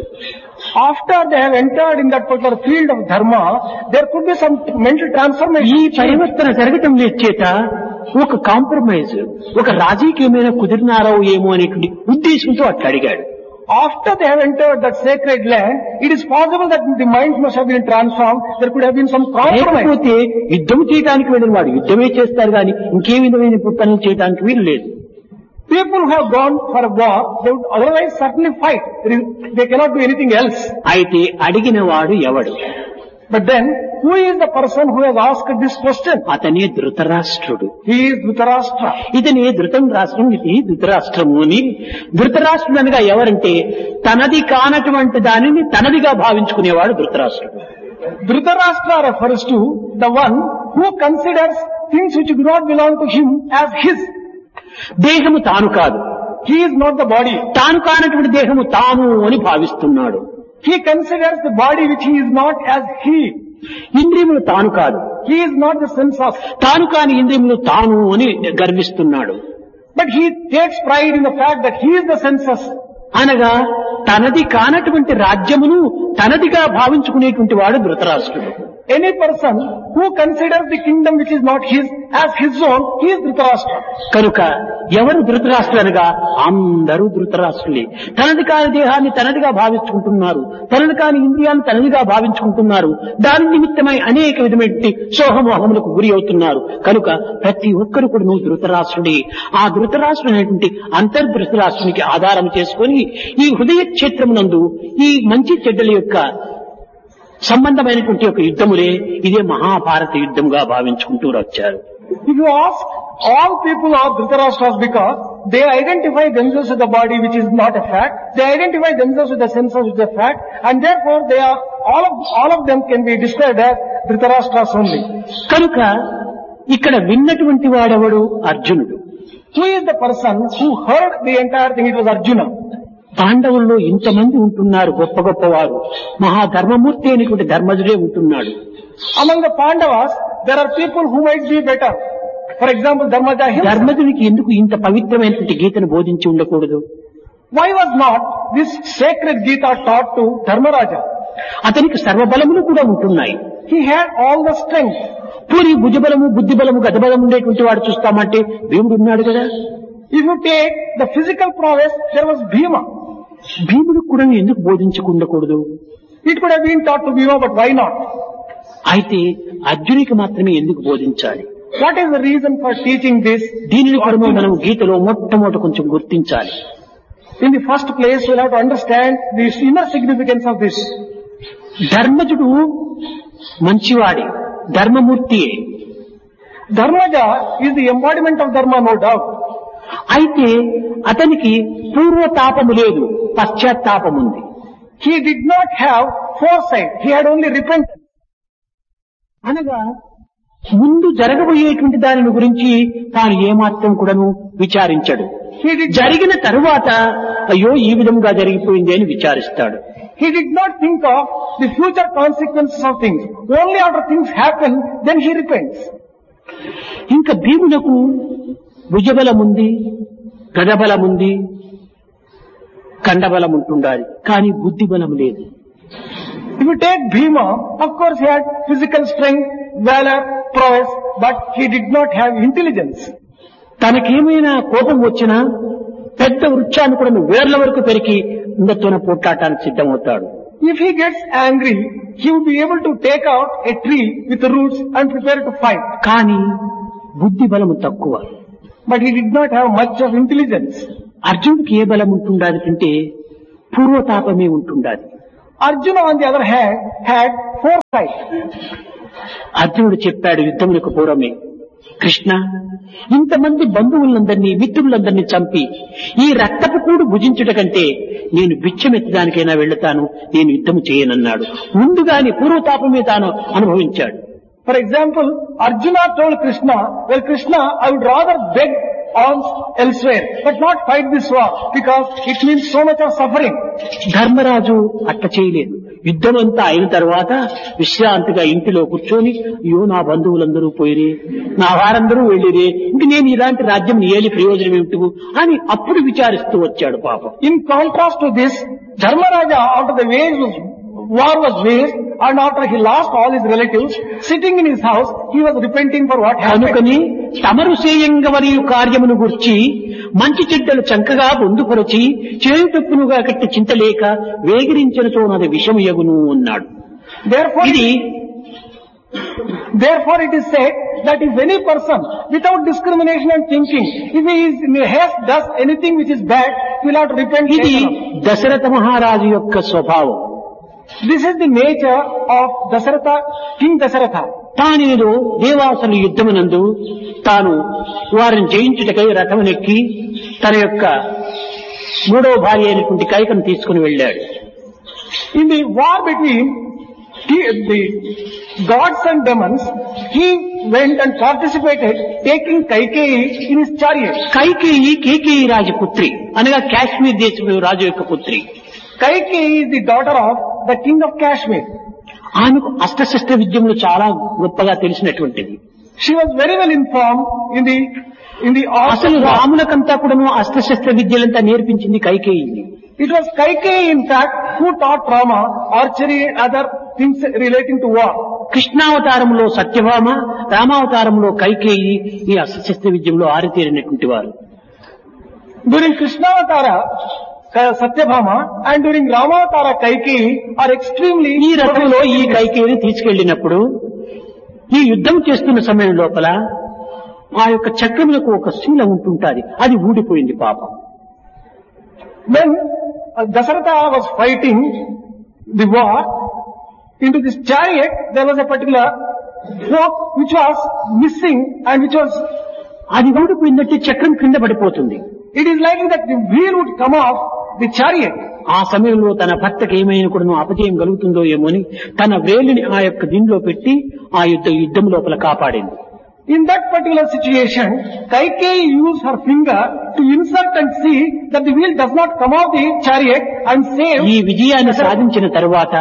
After they have entered in that particular field of dharma, there could be some mental transformation. ఈ పరివర్తన జరగటం చేత ఒక కాంప్రమైజ్, ఒక రాజకీయమైన కుదిరినారో ఏమో అనేటువంటి ఉద్దేశంతో అట్లా అడిగాడు. After they have entered that sacred land, it is possible that the minds must have been transformed. There could have been some compromise. లేకపోతే యుద్ధం చేయడానికి వెళ్ళిన వాడు యుద్ధమే చేస్తారు కానీ ఇంకే విధమైన పనులు చేయడానికి వీలు లేదు. People who have gone for a war, they would otherwise certainly fight. They cannot do anything else. అయితే అడిగిన వాడు ఎవడు? But then, who is the person who has asked this question? అతనే ధృతరాష్ట్రుడు. He is Dhritarashtra. ఇతనే ధృతం రాష్ట్రం, ఇది ధృతరాష్ట్రము అని. ధృతరాష్ట్రుడు అనగా ఎవరంటే తనది కానటువంటి దానిని తనదిగా భావించుకునేవాడు ధృతరాష్ట్రుడు. Dhritarashtra refers to the one who considers things which do not belong to him as his. దేహము తాను కాదు. He is not the body. తాను కానటువంటి దేహము తాను అని భావిస్తున్నాడు. He considers the body which he is not as he. ఇంద్రియములు తాను కాదు. He is not the senses. తాను కాని ఇంద్రియములు తాను అని గర్విస్తున్నాడు. But he takes pride in the fact that he is the senses. అనగా తనది కానటువంటి రాజ్యమును తనదిగా భావించుకునేటువంటి వాడు ధృతరాష్ట్రుడు. Any person who considers the kingdom which is not his as his own, he is Dhritarashtra. కనుక ఎవరు ధృతరాష్ట్రులు అనగా అందరూ ధృతరాష్ట్రులే. తనది కాని దేహాన్ని తనదిగా భావించుకుంటున్నారు, తనది కాని ఇంద్రియాన్ని తనదిగా భావించుకుంటున్నారు. దాని నిమిత్తమై అనేక విధమైన సోహమోహములకు గురి అవుతున్నారు. కనుక ప్రతి ఒక్కరు కూడా నువ్వు ధృతరాష్ట్రుడే. ఆ ధృతరాష్ట్రుడు అనేటువంటి అంతర్ధృతరాష్ట్రునికి ఆధారం చేసుకొని ఈ హృదయ క్షేత్రమునందు ఈ మంచి చెడ్డల యొక్క సంబంధమైనటువంటి ఒక యుద్ధములే ఇదే మహాభారత యుద్ధంగా భావించుకుంటూ వచ్చారు. If you ask, all people are Dhritarashtras because they identify themselves with the body which is not a fact, they identify themselves with the senses which is a fact, and therefore they are, all of, all of them can be described as Dhritarashtras only. కనుక ఇక్కడ విన్నటువంటి వాడెవడు? అర్జునుడు. Who is the person who heard the entire thing? It was Arjuna. పాండవుల్లో ఇంతమంది ఉంటున్నారు గొప్ప గొప్పవారు. మహాధర్మమూర్తి అనేటువంటి ధర్మజుడే ఉంటున్నాడు. Among the Pandavas, there are people who might be better. For example, Dharmaja himself. ధర్మజునికి ఎందుకు ఇంత పవిత్రమైనటువంటి గీతను బోధించి ఉండకూడదు? Why was not this sacred Gita taught to Dharmaraja? అతనికి సర్వబలములు కూడా ఉంటున్నాయి. He had all the strength. Puri భుజబలము, బుద్ధిబలము, గతబలం ఉండేటువంటి వాడు చూస్తామంటే భీముడు ఉన్నాడు కదా. If you take the physical prowess, there was Bhima. భీముడు కూడా ఎందుకు బోధించకుండకూడదు? It could have been taught to Bhima, but why not? అయితే అర్జునికి మాత్రమే ఎందుకు బోధించాలి? What is the reason for teaching this? దీనిని కూడా మనం గీతలో మొట్టమొదట కొంచెం గుర్తించాలి. In the first place, we'll have to understand the inner significance of this. ధర్మజుడు మంచివాడే, ధర్మమూర్తియే. Dharmaja is the embodiment of Dharma, no doubt. అయితే అతనికి పూర్వతాపము లేదు, పశ్చాత్తాపం ఉంది. He did not have foresight. He had only repentance. అనగా ముందు జరగబోయేటువంటి దానిని గురించి తాను ఏమాత్రం కూడాను విచారించడు. జరిగిన తరువాత అయ్యో ఈ విధంగా జరిగిపోయింది అని విచారిస్తాడు. He did not think of the future consequences of things. Only after things happen, then he repents. ఇంకా భీమునకు భుజబలముంది, గదబలముంది, కండబలం ఉంటుండాలి, కానీ బుద్ధి బలం లేదు. If you take Bhima, of course he had physical strength, valor, prowess, but he did not have intelligence. తనకేమైనా కోపం వచ్చినా పెద్ద వృక్షాన్ని కూడా వేర్ల వరకు పెరిగి ఇందతోన పోట్లాడటానికి సిద్ధమవుతాడు. If he gets angry, he would be able to take out a tree with the roots and prepare to fight. కానీ బుద్ధి బలము తక్కువ. But he did not have much of intelligence. అర్జునుడికి ఏ బలం ఉంటుండాలి అంటే పూర్వతాపమే ఉంటుండాలి. Arjuna, on the other hand, had foresight. అర్జునుడు చెప్పాడు యుద్ధములకు పూర్వమే, కృష్ణ, ఇంతమంది బంధువులందరినీ మిత్రులందరినీ చంపి ఈ రక్తపు కూడు భుజించుట కంటే నేను బిచ్చమెత్తడానికైనా వెళ్తాను, నేను యుద్ధము చేయనన్నాడు. ముందుగాని పూర్వతాపమే తాను అనుభవించాడు. For example, Arjuna told Krishna, well Krishna, I would rather beg alms elsewhere, but not fight this war, because it means so much of suffering. Dharmaraju అట్ట చేయలేదు. యుద్ధం అంతా అయిన తర్వాత విశ్రాంతిగా ఇంటిలో కూర్చొని, అయ్యో నా బంధువులందరూ పోయిరే, నా వారందరూ వెళ్ళిరే, ఇంక నేను ఇలాంటి రాజ్యం ఏలి ప్రయోజనం ఏమిటి అని అప్పుడు విచారిస్తూ వచ్చాడు పాపం. In contrast to this, Dharmaraja, after the wage was, war was waged, and after he lost all his relatives, sitting in his house, he was repenting for what happened. కనుకని తమరు సేయంగ మరియు కార్యమును గుర్చి మంచి చెడ్డలు చంకగా పొందుపరచి చేయి తప్పునుగా కట్టి చింతలేక వేగిరించనతోనది విషము యగును అన్నాడు. Therefore, ఇది therefore it is said that if any person, without discrimination and thinking, if he is in a haste does anything which is bad, he will have to repent ఇది later on. దశరథ మహారాజు యొక్క స్వభావం. This is the nature of Dasaratha, King Dasaratha. తానేదో దేవాసుల యుద్ధమునందు తాను వారిని జయించుటకై రథమునెక్కి తన యొక్క మూడో భార్య అయినటువంటి కైకను తీసుకుని వెళ్ళాడు. In the war between the, the gods and demons, he went and participated, taking Kaikeyi in his chariot. Kaikeyi కేకేయి రాజు పుత్రి, అనగా కాశ్మీర్ దేశపు రాజు యొక్క పుత్రి. Kaikeyi is the daughter of the king of Kashmir. ఆమెకు అస్త్రశస్త్ర విద్యములు చాలా గొప్పగా తెలిసినటువంటిది. She was very well informed in the in the art అసలు of war. రాములకంతా కూడాను అస్త్రశస్త్ర విద్యలంతా నేర్పించింది Kaikeyi. It was Kaikeyi, in fact, who taught Rama archery and other things relating to war. కృష్ణావతారంలో Satyabhama, రామావతారంలో Kaikeyi ఈ అస్త్రశస్త్ర విద్యలో ఆరితేరినటువంటి వారు. During Krishnavatara, Ka- Satyabhama, and during Ramavatara, Kaikeyi are extremely ఈ రథంలో ఈ కైకేయిని తీసుకెళ్లినప్పుడు ఈ యుద్ధం చేస్తున్న సమయం లోపల ఆ యొక్క చక్రములకు ఒక శీల ఉంటుంటాది, అది ఊడిపోయింది పాపం. When uh, Dasaratha was fighting the war, into this chariot there was a particular rope which was missing and which was, అది ఊడిపోయిందంటే చక్రం కింద పడిపోతుంది. it is likely that the wheel would come off the chariot. ఆ సమయంలో తన భర్తకి ఏమైనా కూడా అపజయం కలుగుతుందో ఏమో అని తన వేలిని ఆ యొక్క దీనిలో పెట్టి ఆ యుద్ధ యుద్ధం లోపల కాపాడింది. In that particular situation, Kaikeyi used her finger to insert and see that the wheel does not come off the chariot and save. ఈ విజయాన్ని సాధించిన తరువాత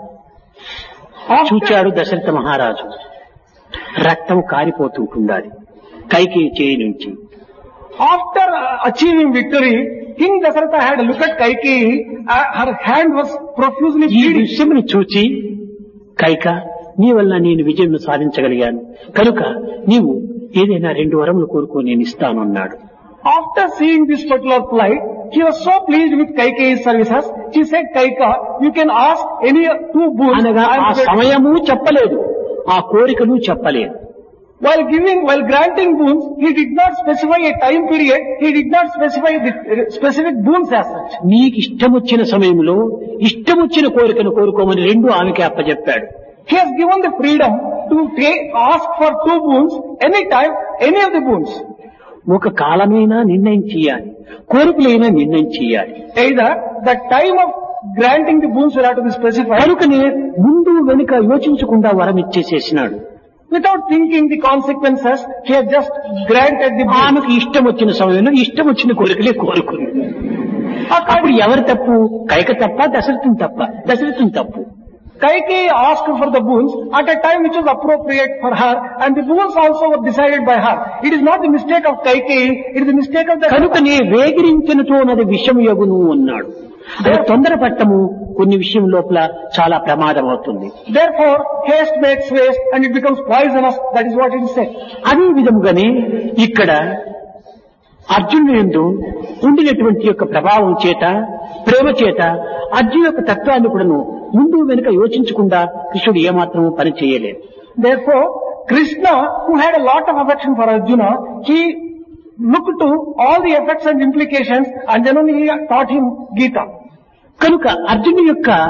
After, చూచాడు దశరథ మహారాజు, రక్తం కారిపోతుంటుండాలి కైకేయి చేయి నుంచి. after uh, achieving victory, King Dasaratha had a look at Kaikeyi. Uh, her hand was profusely ఈ bleeding. విషయమును చూచి, కైక, నీ వల్ల నేను విజయం సాధించగలిగాను కనుక నీవు ఏదైనా రెండు వరములు కోరుకో, నేను ఇస్తాను అన్నాడు. After seeing this particular plight, he was so pleased with Kaikeyi's services. She said, Kaika, you can ask any two boons. అనగా I am ఆ ready." సమయము చెప్పలేదు, ఆ కోరికలు చెప్పలేదు. While giving, while granting boons, he did not specify a time period. He did not specify the uh, specific boons as such. నీకు ఇష్టం వచ్చిన సమయంలో ఇష్టం వచ్చిన కోరికను కోరుకోమని రెండు ఆమెకి అప్పచెప్పాడు. He has given the freedom to take, ask for two boons anytime, any of the boons. ఒక కాలమైనా నిర్ణయం చేయాలి, కోరికలైనా నిర్ణయం చేయాలి. Either the time of granting the boons will have to be specified. కనుకనే ముందు వెనుక యోచించకుండా వరం ఇచ్చేసేసినాడు. Without thinking the consequences, he has just granted the boons. ఆమెకు ఇష్టం వచ్చిన సమయంలో ఇష్టం వచ్చిన కోరికలే కోరుకుంది. అప్పుడు ఎవరు తప్పు? కైక తప్ప, దశరథుని తప్ప? దశరథుని తప్పు. Kaikeyi asked for the boons at a time which was appropriate for her, and the boons also were decided by her. It is not the mistake of Kaikeyi, it is the mistake of the... కనుకనే వేగిరించినతోనది విషము యగును అన్నాడు. అది తొందరపట్టము కొన్ని విషయం లోపల చాలా ప్రమాదం అవుతుంది. Therefore, haste makes waste and it becomes poisonous. That is what it is said. అదే విధముగానే ఇక్కడ అర్జునుడు యందు ఉండినటువంటి యొక్క ప్రభావం చేత, ప్రేమ చేత అర్జును యొక్క తత్వాన్ని కూడాను ముందు వెనుక యోచించకుండా కృష్ణుడు ఏమాత్రము పని చేయలేదు. Therefore, Krishna, who had a lot of affection for Arjuna, he looked to all the effects and implications and then only he taught him Gita. కనుక అర్జును యొక్క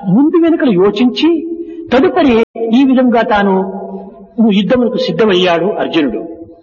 ముందు వెనుకలు యోచించి తదుపరి ఈ విధంగా తాను యుద్ధములకు సిద్ధమయ్యాడు అర్జునుడు.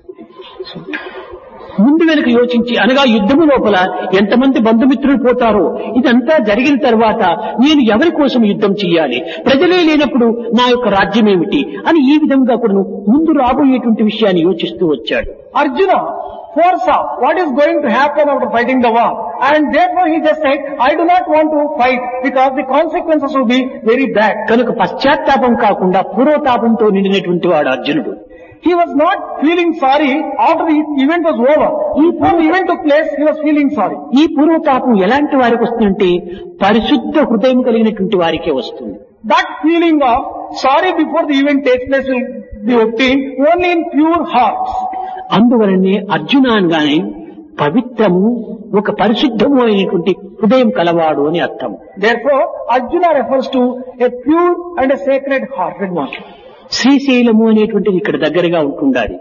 ముందు వెనుక యోచించి అనగా యుద్ధము లోపల ఎంతమంది బంధుమిత్రులు పోతారో ఇదంతా జరిగిన తర్వాత నేను ఎవరి కోసం యుద్ధం చెయ్యాలి, ప్రజలే లేనప్పుడు నా యొక్క రాజ్యం ఏమిటి అని ఈ విధంగా కూడా ముందు రాబోయేటువంటి విషయాన్ని యోచిస్తూ వచ్చాడు. Arjuna foresaw what is going to happen after fighting the war, and therefore he just said, I do not want to fight because the consequences will be very bad. కనుక పశ్చాత్తాపం కాకుండా పూర్వతాపంతో నిండినటువంటి వాడు అర్జునుడు. He was not feeling sorry after the event was over. Before the event took place, he was feeling sorry. ఈ పూర్వతాపం ఎలాంటి వారికి వస్తుందంటే పరిశుద్ధ హృదయం కలిగినటువంటి వారికే వస్తుంది. That feeling of sorry before the event takes place will be obtained only in pure hearts. అందువలనే అర్జున అనగానే పవిత్రము ఒక పరిశుద్ధము అయినటువంటి హృదయం కలవాడు అని అర్థం. Therefore, Arjuna refers to a pure and a sacred hearted one. Srisailam అనేటువంటిది ఇక్కడ దగ్గరగా ఉంటుండాలి.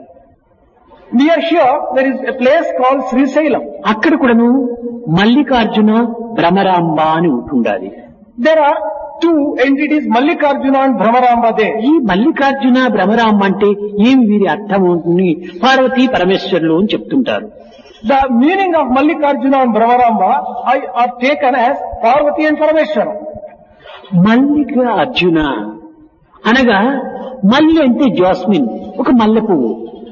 Near here, there is a place called Srisailam. అక్కడ కూడాను మల్లికార్జున భ్రమరాంబ అని ఉంటుండాలి. There are two entities, Mallikarjuna and Bhramaramba there. ఈ మల్లికార్జున భ్రమరాంబ అంటే ఏం వీరి అర్థం ఉంటుంది పార్వతీ పరమేశ్వరులు అని చెప్తుంటారు. The meaning of Mallikarjuna and Bhramaramba are taken as Parvati and Parameshwara. మల్లిక అర్జున అనగా మల్లి అంటే జాస్మిన్, ఒక మల్లె పువ్వు.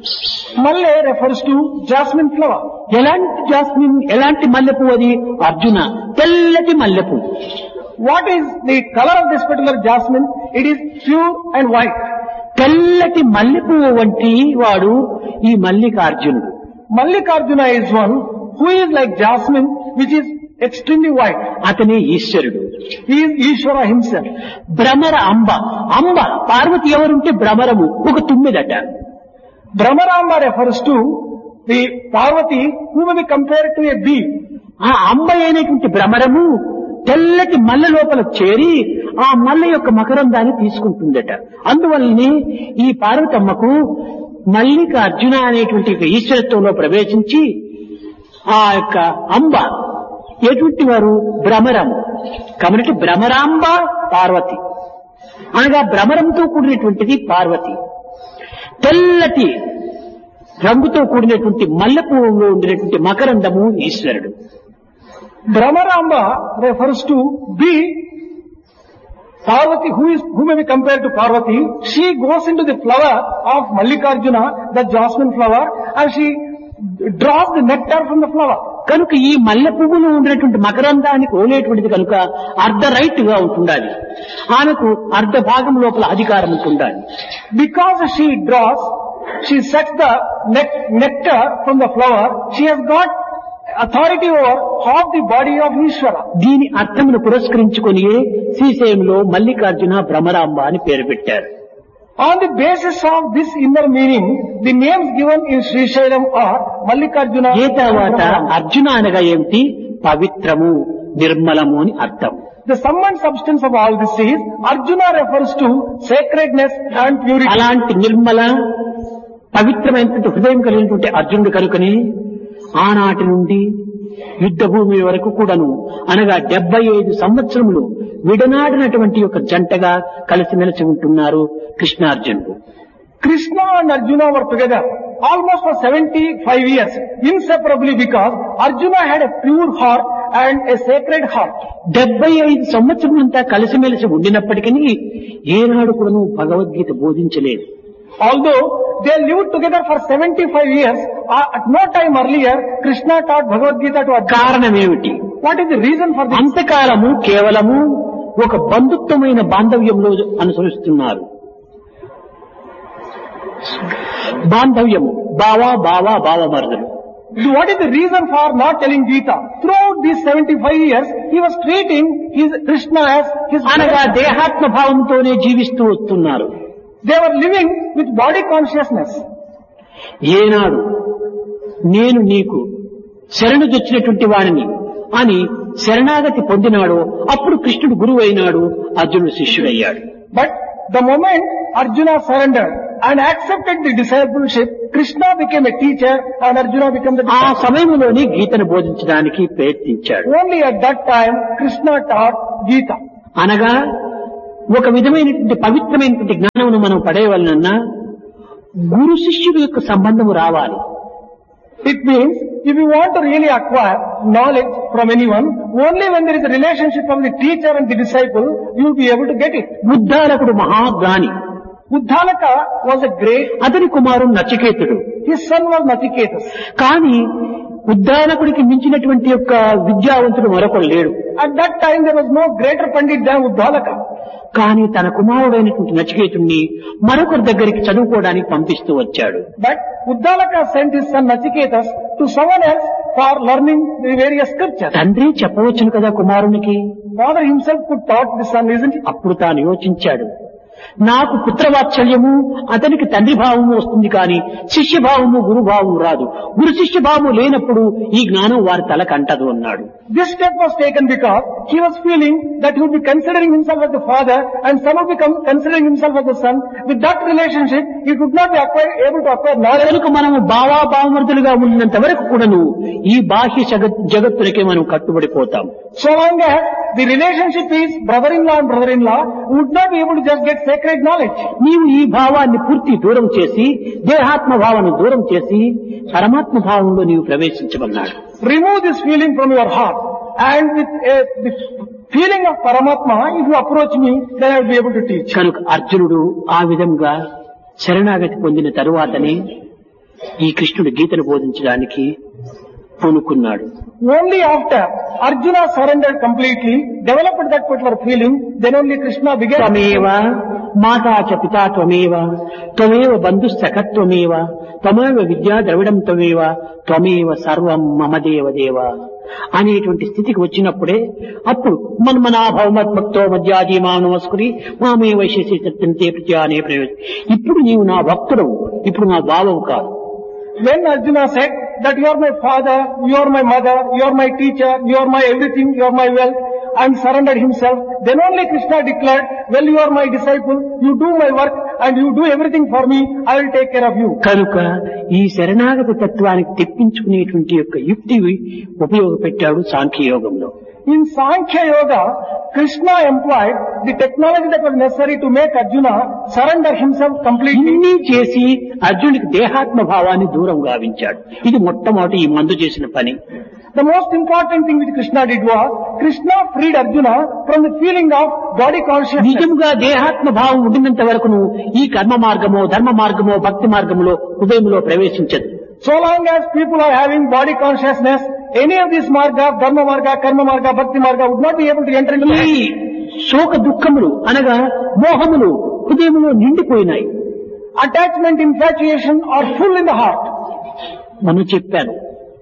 Malle refers to jasmine flower. ఎలాంటి జాస్మిన్, ఎలాంటి మల్లె పువ్వు అది? అర్జున తెల్లటి మల్లె పువ్వు. What is the color of this particular jasmine? It is pure and white. తెల్లటి మల్లె పువ్వు వంటి వాడు ఈ మల్లికార్జునుడు. Mallikarjuna is one who is like jasmine, which is extremely white. అతనే ఈశ్వరుడు. He is Ishvara himself. Bhramara అంబ, అంబ పార్వతి ఎవరుంటే భ్రమరము ఒక తుమ్మిదట. Bhramaramba refers to the Parvati who may be compared to a bee. ఆ అంబ అయినటువంటి భ్రమరము తెల్లటి మల్లె లోపల చేరి ఆ మల్లె యొక్క మకరందాన్ని తీసుకుంటుందట. అందువల్లనే ఈ పార్వతమ్మకు మల్లిక అర్జున అనేటువంటి ఈశ్వరత్వంలో ప్రవేశించి ఆ యొక్క అంబ ఎటువంటి వారు భ్రమరం కాబట్టి భ్రమరాంబ పార్వతి అనగా భ్రమరంతో కూడినటువంటిది పార్వతి. తెల్లటి రంగుతో కూడినటువంటి మల్లె పువ్వులో ఉండినటువంటి మకరందము ఈశ్వరుడు. Bhramaramba refers to bee. Parvati, who is who may be compared to Parvati, she goes into the flower of Mallikarjuna, the jasmine flower, and she draws the nectar from the flower. కనుక ఈ మల్లె పువ్వులో ఉండేటువంటి మకరందానికి ఓలేటువంటిది కనుక అర్ధ right గా ఉంటుండాలి, ఆమెకు అర్ధ భాగం లోపల అధికారం ఉంటుండాలి. Because she draws, she sets the nectar from the flower, she has got authority over half the body of Ishvara. దీని అర్థమును పురస్కరించుకొని శ్రీశైలంలో మల్లికార్జున భ్రమరాంబ అని పేరు పెట్టారు. On the basis of this inner meaning, the names given in Srisailam are Mallikarjuna. ఏ తర్వాత అర్జున అనగా ఏమిటి? పవిత్రము, నిర్మలము అని అర్థం. The sum and substance of all this is Arjuna refers to sacredness and purity. అలాంటి నిర్మల పవిత్రమైనటువంటి హృదయం కలిగినటువంటి అర్జునుడు కనుకని ఆనాటి నుండి యుద్ధ భూమి వరకు కూడాను అనగా డెబ్బై ఐదు సంవత్సరములు విడనాడినటువంటి ఒక జంటగా కలిసిమెలిసి ఉంటున్నారు కృష్ణార్జునుడు. Krishna and Arjuna were together almost for seventy-five years, inseparably, because Arjuna had a pure heart and a sacred heart. డెబ్బై ఐదు సంవత్సరములంతా కలిసిమెలిసి ఉండినప్పటికీ ఏనాడు కూడాను Bhagavad Gita బోధించలేదు. Although they lived together for seventy-five years, at no time earlier Krishna taught Bhagavad Gita to Arjuna. కారణం ఏమిటి? What is the reason for this? అంతకాలము కేవలము ఒక బంధుత్వమైన బాంధవ్యంలో అనుసరిస్తున్నారు. బాంధవ్యము బావా బావా బావమరుదులు. What is the reason for not telling Gita? Throughout these seventy-five years, he was treating his Krishna as his అనగా దేహాత్మ భావంతోనే జీవిస్తూ వస్తున్నారు. They were living with body consciousness. ఏనాడు నేను నీకు శరణు తెచ్చినటువంటి వాడిని అని శరణాగతి పొందినాడు, అప్పుడు కృష్ణుడు గురువు అయినాడు, అర్జునుడు శిష్యుడయ్యాడు. But the moment Arjuna surrendered and accepted the discipleship, Krishna became a teacher and Arjuna became the ఆ disciple. సమయంలోనే గీతను బోధించడానికి ప్రయత్నించాడు. Only at that time Krishna taught Gita. అనగా ఒక విధమైనటువంటి పవిత్రమైనటువంటి జ్ఞానమును మనం పడేయవలనన్నా గురు శిష్యుడి యొక్క సంబంధము రావాలి. It means if you want to really acquire knowledge from anyone, only when there is a relationship from the teacher and the disciple, you will be able to get it. ఉద్దాలకుడు మహాజ్ఞాని. Uddalaka was a great, అతని కుమారుడు నచికేతుడు. his son was Nachiketas. కానీ ఉద్దాలకుడికి మించినటువంటి యొక్క విద్యావంతుడు మరొకడు లేడు. At that time there was no greater Pandit than Uddalaka. కానీ తన కుమారుడైనటువంటి నచికేతుణ్ణి మరొకరి దగ్గరికి చదువుకోవడానికి పంపిస్తూ వచ్చాడు. But Uddalaka sent his son Nachiketas to someone else for learning the various scriptures. తండ్రి చెప్పవచ్చును కదా కుమారునికి. Father himself could taught the son, isn't it? అప్పుడు తాను యోచించాడు, నాకు పుత్రవాత్సల్యము అతనికి తండ్రి భావము వస్తుంది కానీ శిష్యభావము గురుభావము రాదు. గురు శిష్యభావము లేనప్పుడు ఈ జ్ఞానం వారి తలకు అంటదు అన్నాడు. This step was taken because he was feeling that he would be considering himself as the father and son would become considering himself as the son. With that relationship, he could not be acquire, able to acquire knowledge. కనుక మనము భావాభావమర్థులుగా ఉన్నంత వరకు కూడాను ఈ బాహ్య జగత్ జగత్తులకే మనం కట్టుబడిపోతాం. So long as the relationship is brother-in-law and brother-in-law, we would not be able to just get sacred knowledge. నీవు ఈ భావాన్ని పూర్తి దూరం చేసి దేహాత్మ భావాన్ని దూరం చేసి పరమాత్మ భావంలో నీవు ప్రవేశించమన్నాడు. Remove this feeling from your heart, and with a, the feeling of Paramatma, if you approach me, then I will be able to teach. కనుక అర్జునుడు ఆ విధంగా శరణాగతి పొందిన తరువాతనే ఈ కృష్ణుడు గీతను బోధించడానికి పూనుకున్నాడు. Only after Arjuna surrendered completely, developed that particular feeling, then only Krishna began. త్వమేవ మాతా చ పితా త్వమేవ త్వమేవ బంధుసఖత్వమేవ త్వమేవ విద్యా ద్రవిడం త్వమేవ త్వమేవ సర్వం మమ దేవ దేవ అనేటువంటి స్థితికి వచ్చినప్పుడే అప్పుడు మన్మనాభవమద్భక్తో మధ్యాజీమా నమస్కురి మామే వైశేషి సత్యంతే ప్రత్యా అనే ప్రయోజనం. ఇప్పుడు నీవు నా భక్తుడవు, ఇప్పుడు నా భావము కాదు. When Arjuna said that you are my father, you are my mother, you are my teacher, you are my everything, you are my wealth, and surrendered himself, then only Krishna declared, well, you are my disciple, you do my work, and you do everything for me, I will take care of you. కనుక ఈ శరణాగత తత్వానికి తెప్పించుకునేటువంటి యొక్క యుక్తి ఉపయోగపెట్టాడు సాంఖ్యయోగంలో. In Sankhya Yoga, Krishna employed the technology that was necessary to make Arjuna surrender himself completely. ఇన్ని చేసి అర్జునుడికి దేహాత్మ భావాన్ని దూరం గావించాడు. ఇది మొట్టమొదటి ఈ మందు చేసిన పని. The most important thing which Krishna did was, Krishna freed Arjuna from the feeling of body consciousness. నిజంగా దేహాత్మ భావం ఉండినంత వరకు ఈ కర్మ మార్గమో ధర్మ మార్గమో భక్తి మార్గములో హృదయంలో ప్రవేశించదు. So long as people are having body consciousness, any of these marga, dharma marga, karma marga, bhakti marga would not be able to enter into the ఈ శోక దుఃఖములు అనగా మోహములు హృదయంలో నిండిపోయినాయి. attachment, infatuation are full in the heart. మనం చెప్పాను,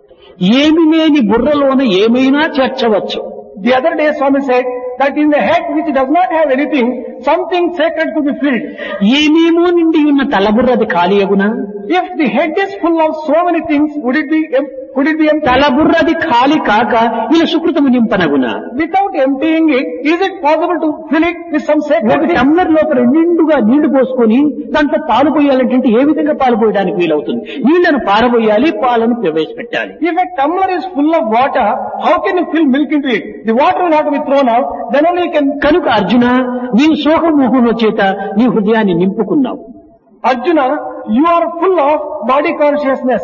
ఏమి లేని బుర్రలోన ఏమైనా చేర్చవచ్చు. The other day Swami said that in the head which does not have anything, something sacred could be filled. ఏమేమో నిండి ఉన్న తలబుర్రది ఖాళీ అగునా? If the head is full of so many things, would it be em- could it be empty? తలబుర్రది ఖాళీ కాక ఇలా సుకృతము నింపనగునా? Without emptying it, is it possible to fill it with some sacred ఒక things? టమ్లర్ లోపల నిండుగా నీళ్లు పోసుకొని దాంట్లో పాలు పోయాలంటే ఏ విధంగా పాలు పోయడానికి వీలవుతుంది? నీళ్లను పారబోయాలి, పాలను ప్రవేశపెట్టాలి. If a tumbler is full of water, how can you fill milk into it? The water will have to be thrown out, then only you can. కనుక అర్జున, నీవు శోకమోహంలో చేత నీ హృదయాన్ని నింపుకున్నావు. Arjuna, you are full of body consciousness.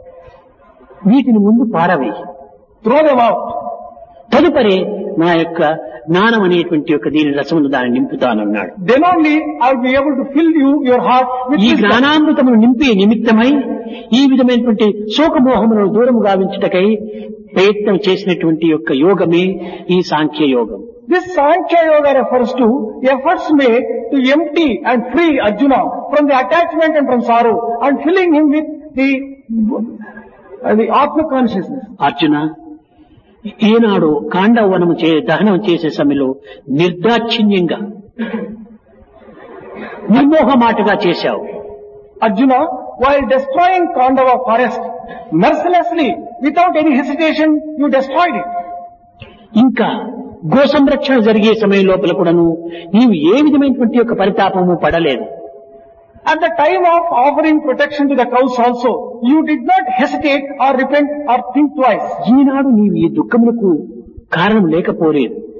వీటిని ముందు పారవేయి, Throw them out. తదుపరి నా యొక్క జ్ఞానం అనేటువంటి యొక్క దీని రసమును దాన్ని నింపుతానన్నాడు. Then only I will be able to fill you, your heart with ఈ wisdom. జ్ఞానామృతమును నింపే నిమిత్తమై ఈ విధమైనటువంటి శోకమోహములను దూరము గావించుటకై ప్రయత్నం చేసినటువంటి యొక్క యోగమే ఈ సాంఖ్య యోగం. This Sankhya Yoga refers to efforts made to empty and free Arjuna from the attachment and from sorrow and filling him with the, uh, the Atma consciousness. Arjuna, ఈనాడు కాండవనము చే దహనం చేసే సమయంలో నిర్దాక్షిణ్యంగా నిర్మోహమాటగా చేశావు. Arjuna, while destroying Kandava forest, mercilessly, without any hesitation, you destroyed it. ఇంకా go సంరక్షణ జరిగే సమయం లోపల కూడాను నీవు ఏ విధమైనటువంటి యొక్క పరితాపము పడలేదు. At the time of offering protection to the cows also, you did not hesitate or repent or think twice. ఈనాడు నీవు ఈ దుఃఖములకు కారణం లేకపోలేదు.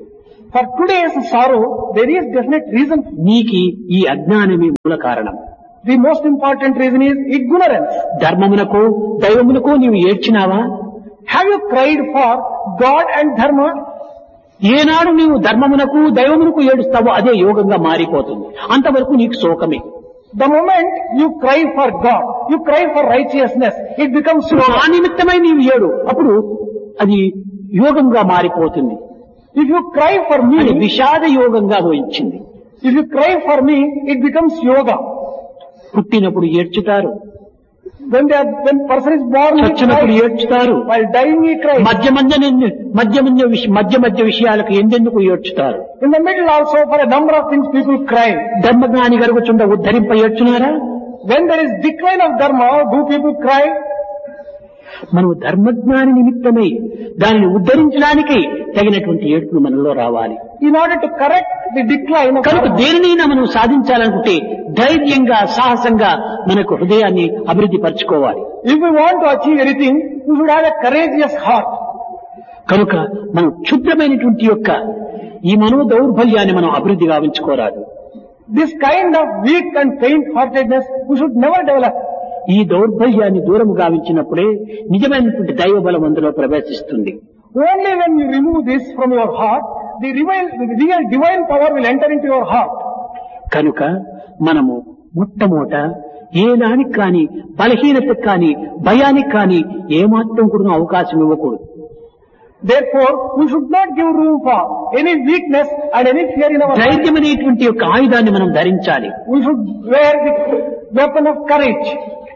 For today's sorrow, there is definite reason. నీకి ఈ అజ్ఞానమే మూల కారణం. The most important reason is ignorance. ధర్మమునకు దైవమునకు నీవు ఏడ్చినావా? Have you cried for God and Dharma? ఏనాడు నీవు ధర్మమునకు దైవమునకు ఏడుస్తావో అదే యోగంగా మారిపోతుంది. అంతవరకు నీకు శోకమే. The moment you cry for God, you cry for righteousness, it becomes yoga. ఆ నిమిత్తమై నీవు ఏడు, అప్పుడు అది యోగంగా మారిపోతుంది. If you cry for me, అది విషాద యోగంగా పోయించింది. if you cry for me, it becomes yoga. పుట్టినప్పుడు ఏడ్చుతారు, When they are, when person is born, he చచ్చినప్పుడు cries. ఏడ్చుతారు, While dying, he cries. మధ్య మధ్య మధ్య మధ్య విష- మధ్య మధ్య విషయాలకు ఎందెందుకు ఏడ్చుతారు. In the middle also, for a number of things, people cry. ధర్మజ్ఞాని గరుగుచుండ ఉద్ధరింప ఏడ్చున్నారా? When there is decline of Dharma, do people cry? మనం ధర్మజ్ఞాని నిమిత్తమై దానిని ఉద్ధరించడానికి తగినటువంటి ఏడుపులు మనలో రావాలి. In order to correct the decline of కనుక Dharma, దేనినైనా మనం సాధించాలనుకుంటే ధైర్యంగా సాహసంగా మనకు హృదయాన్ని అభివృద్ధి పరచుకోవాలి. if we want to achieve anything, we should have a courageous heart. కనుక మనం క్షుద్రమైనటువంటి యొక్క ఈ మనో దౌర్బల్యాన్ని మనం అభివృద్ధి గావించుకోరాదు. This kind of weak and faint-heartedness, we should never develop. ఈ దౌర్బల్యాన్ని దూరము గావించినప్పుడే నిజమైనటువంటి దైవ బలం అందులో ప్రవేశిస్తుంది. Only when you remove this from your heart, the real, the real divine power will enter into your heart. కనుక మనము మొట్టమొదట ఏ దానికి కానీ బలహీనతకు కానీ భయానికి కానీ ఏమాత్రం కూడా అవకాశం ఇవ్వకూడదు. Therefore, we should not give room for any weakness and any fear in our heart. ధైర్యం అనేటువంటి యొక్క ఆయుధాన్ని మనం ధరించాలి. We should wear the weapon of courage.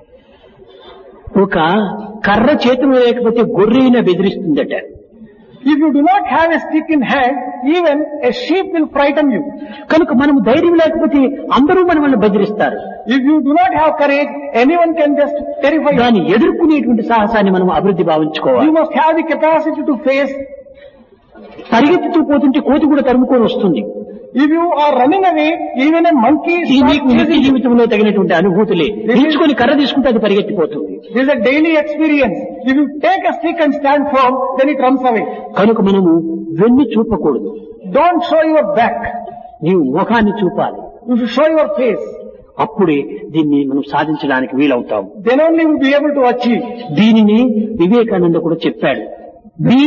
ఒక కర్ర చేతిలో లేకపోతే గొర్రెన బెదిరిస్తుందట. If you do not have a stick in hand, even a sheep will frighten you. కనుక మనం ధైర్యం లేకపోతే అందరూ మనల్ని బెదిరిస్తారు. If you do not have courage, anyone can just terrify you. దాన్ని ఎదుర్కొనేటువంటి సాహసాన్ని మనం అభివృద్ధి భావించుకోవాలి. You must have the capacity to face. పరిగెత్తుతూ పోతుంటే కోతి కూడా తరుముకొని వస్తుంది. If you are running away, even a monkey ఈ starts మీకు నిత్య chasing you. జీవితంలో తగినటువంటి అనుభూతులే. నిల్చుకొని కర్ర తీసుకుంటే అది పరిగెత్తిపోతుంది. This is a daily experience. If you take a stick and stand firm, then it runs away. కనుక మనము వెన్ను చూపకూడదు. Don't show your back. నీవు ముఖాన్ని చూపాలి. You should show your face. అప్పుడే దీన్ని మనం సాధించడానికి వీలవుతాం. Then only you will be able to achieve. దీనిని వివేకానంద కూడా చెప్పాడు. Be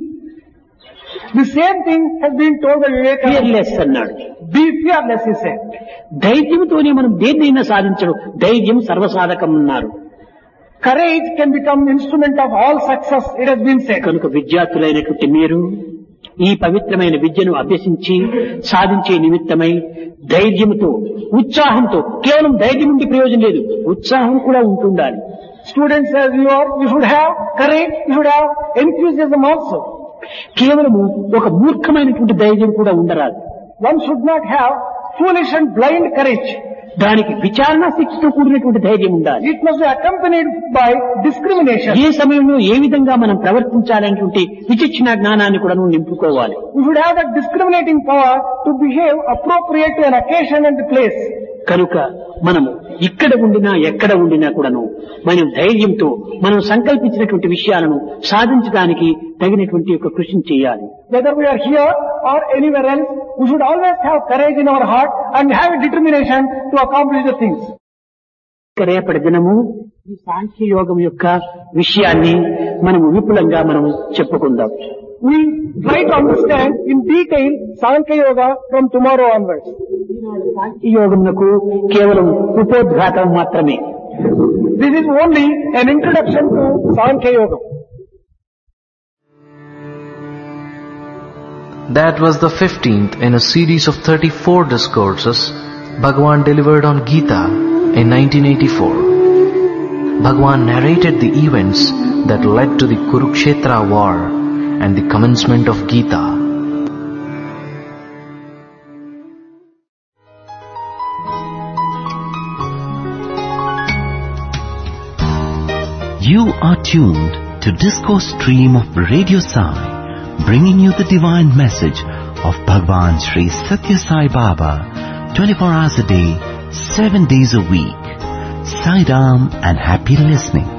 The same thing has been told by Vivekananda. Fearless అన్నాడు. Be fearless, he said. ధైర్యంతోనే మనం దేన్నైనా సాధించడం. ధైర్యం సర్వసాధకం అన్నారు. Courage can become instrument of all success, it has been said. కనుక విద్యార్థులైనటువంటి మీరు ఈ పవిత్రమైన విద్యను అభ్యసించి సాధించే నిమిత్తమై ధైర్యంతో ఉత్సాహంతో, కేవలం ధైర్యం ఉండి ప్రయోజనం లేదు, ఉత్సాహం కూడా ఉంటుండాలి. Students as you are, you should have courage, you should have enthusiasm also. కేవలము ఒక మూర్ఖమైనటువంటి ధైర్యం కూడా ఉండరాదు. One should not have foolish and blind courage. దానికి విచారణ శక్తితో కూడినటువంటి ధైర్యం ఉండాలి. It must be accompanied by discrimination. ఏ సమయంలో ఏ విధంగా మనం ప్రవర్తించాలనేటువంటి విచక్షణ జ్ఞానాన్ని కూడా నింపుకోవాలి. We should have that discriminating power to behave appropriate to an occasion and place. కనుక మనము ఇక్కడ ఉండినా ఎక్కడ ఉండినా కూడాను మనం ధైర్యంతో మనం సంకల్పించినటువంటి విషయాలను సాధించడానికి తగినటువంటి యొక్క కృషి చేయాలి. Whether we are here or anywhere else, we should always have courage in our heart and have a determination to accomplish the things. రేపటి దినము ఈ సాంఖ్య యోగం యొక్క విషయాన్ని మనము విపులంగా మనం చెప్పుకుందాం. We try to understand in detail Sankhya Yoga from tomorrow onwards. సాంఖ్య యోగమునకు కేవలం ఉపోద్ఘాతం మాత్రమే. This is only an introduction to Sankhya Yoga. That was the fifteenth in a series of thirty-four discourses Bhagavan delivered on Gita in nineteen eighty-four. Bhagavan narrated the events that led to the Kurukshetra war and the commencement of Gita. You are tuned to Discourse Stream of Radio Sai, bringing you the divine message of Bhagavan Sri Satya Sai Baba, twenty-four hours a day, seven days a week. Sai Ram and happy listening.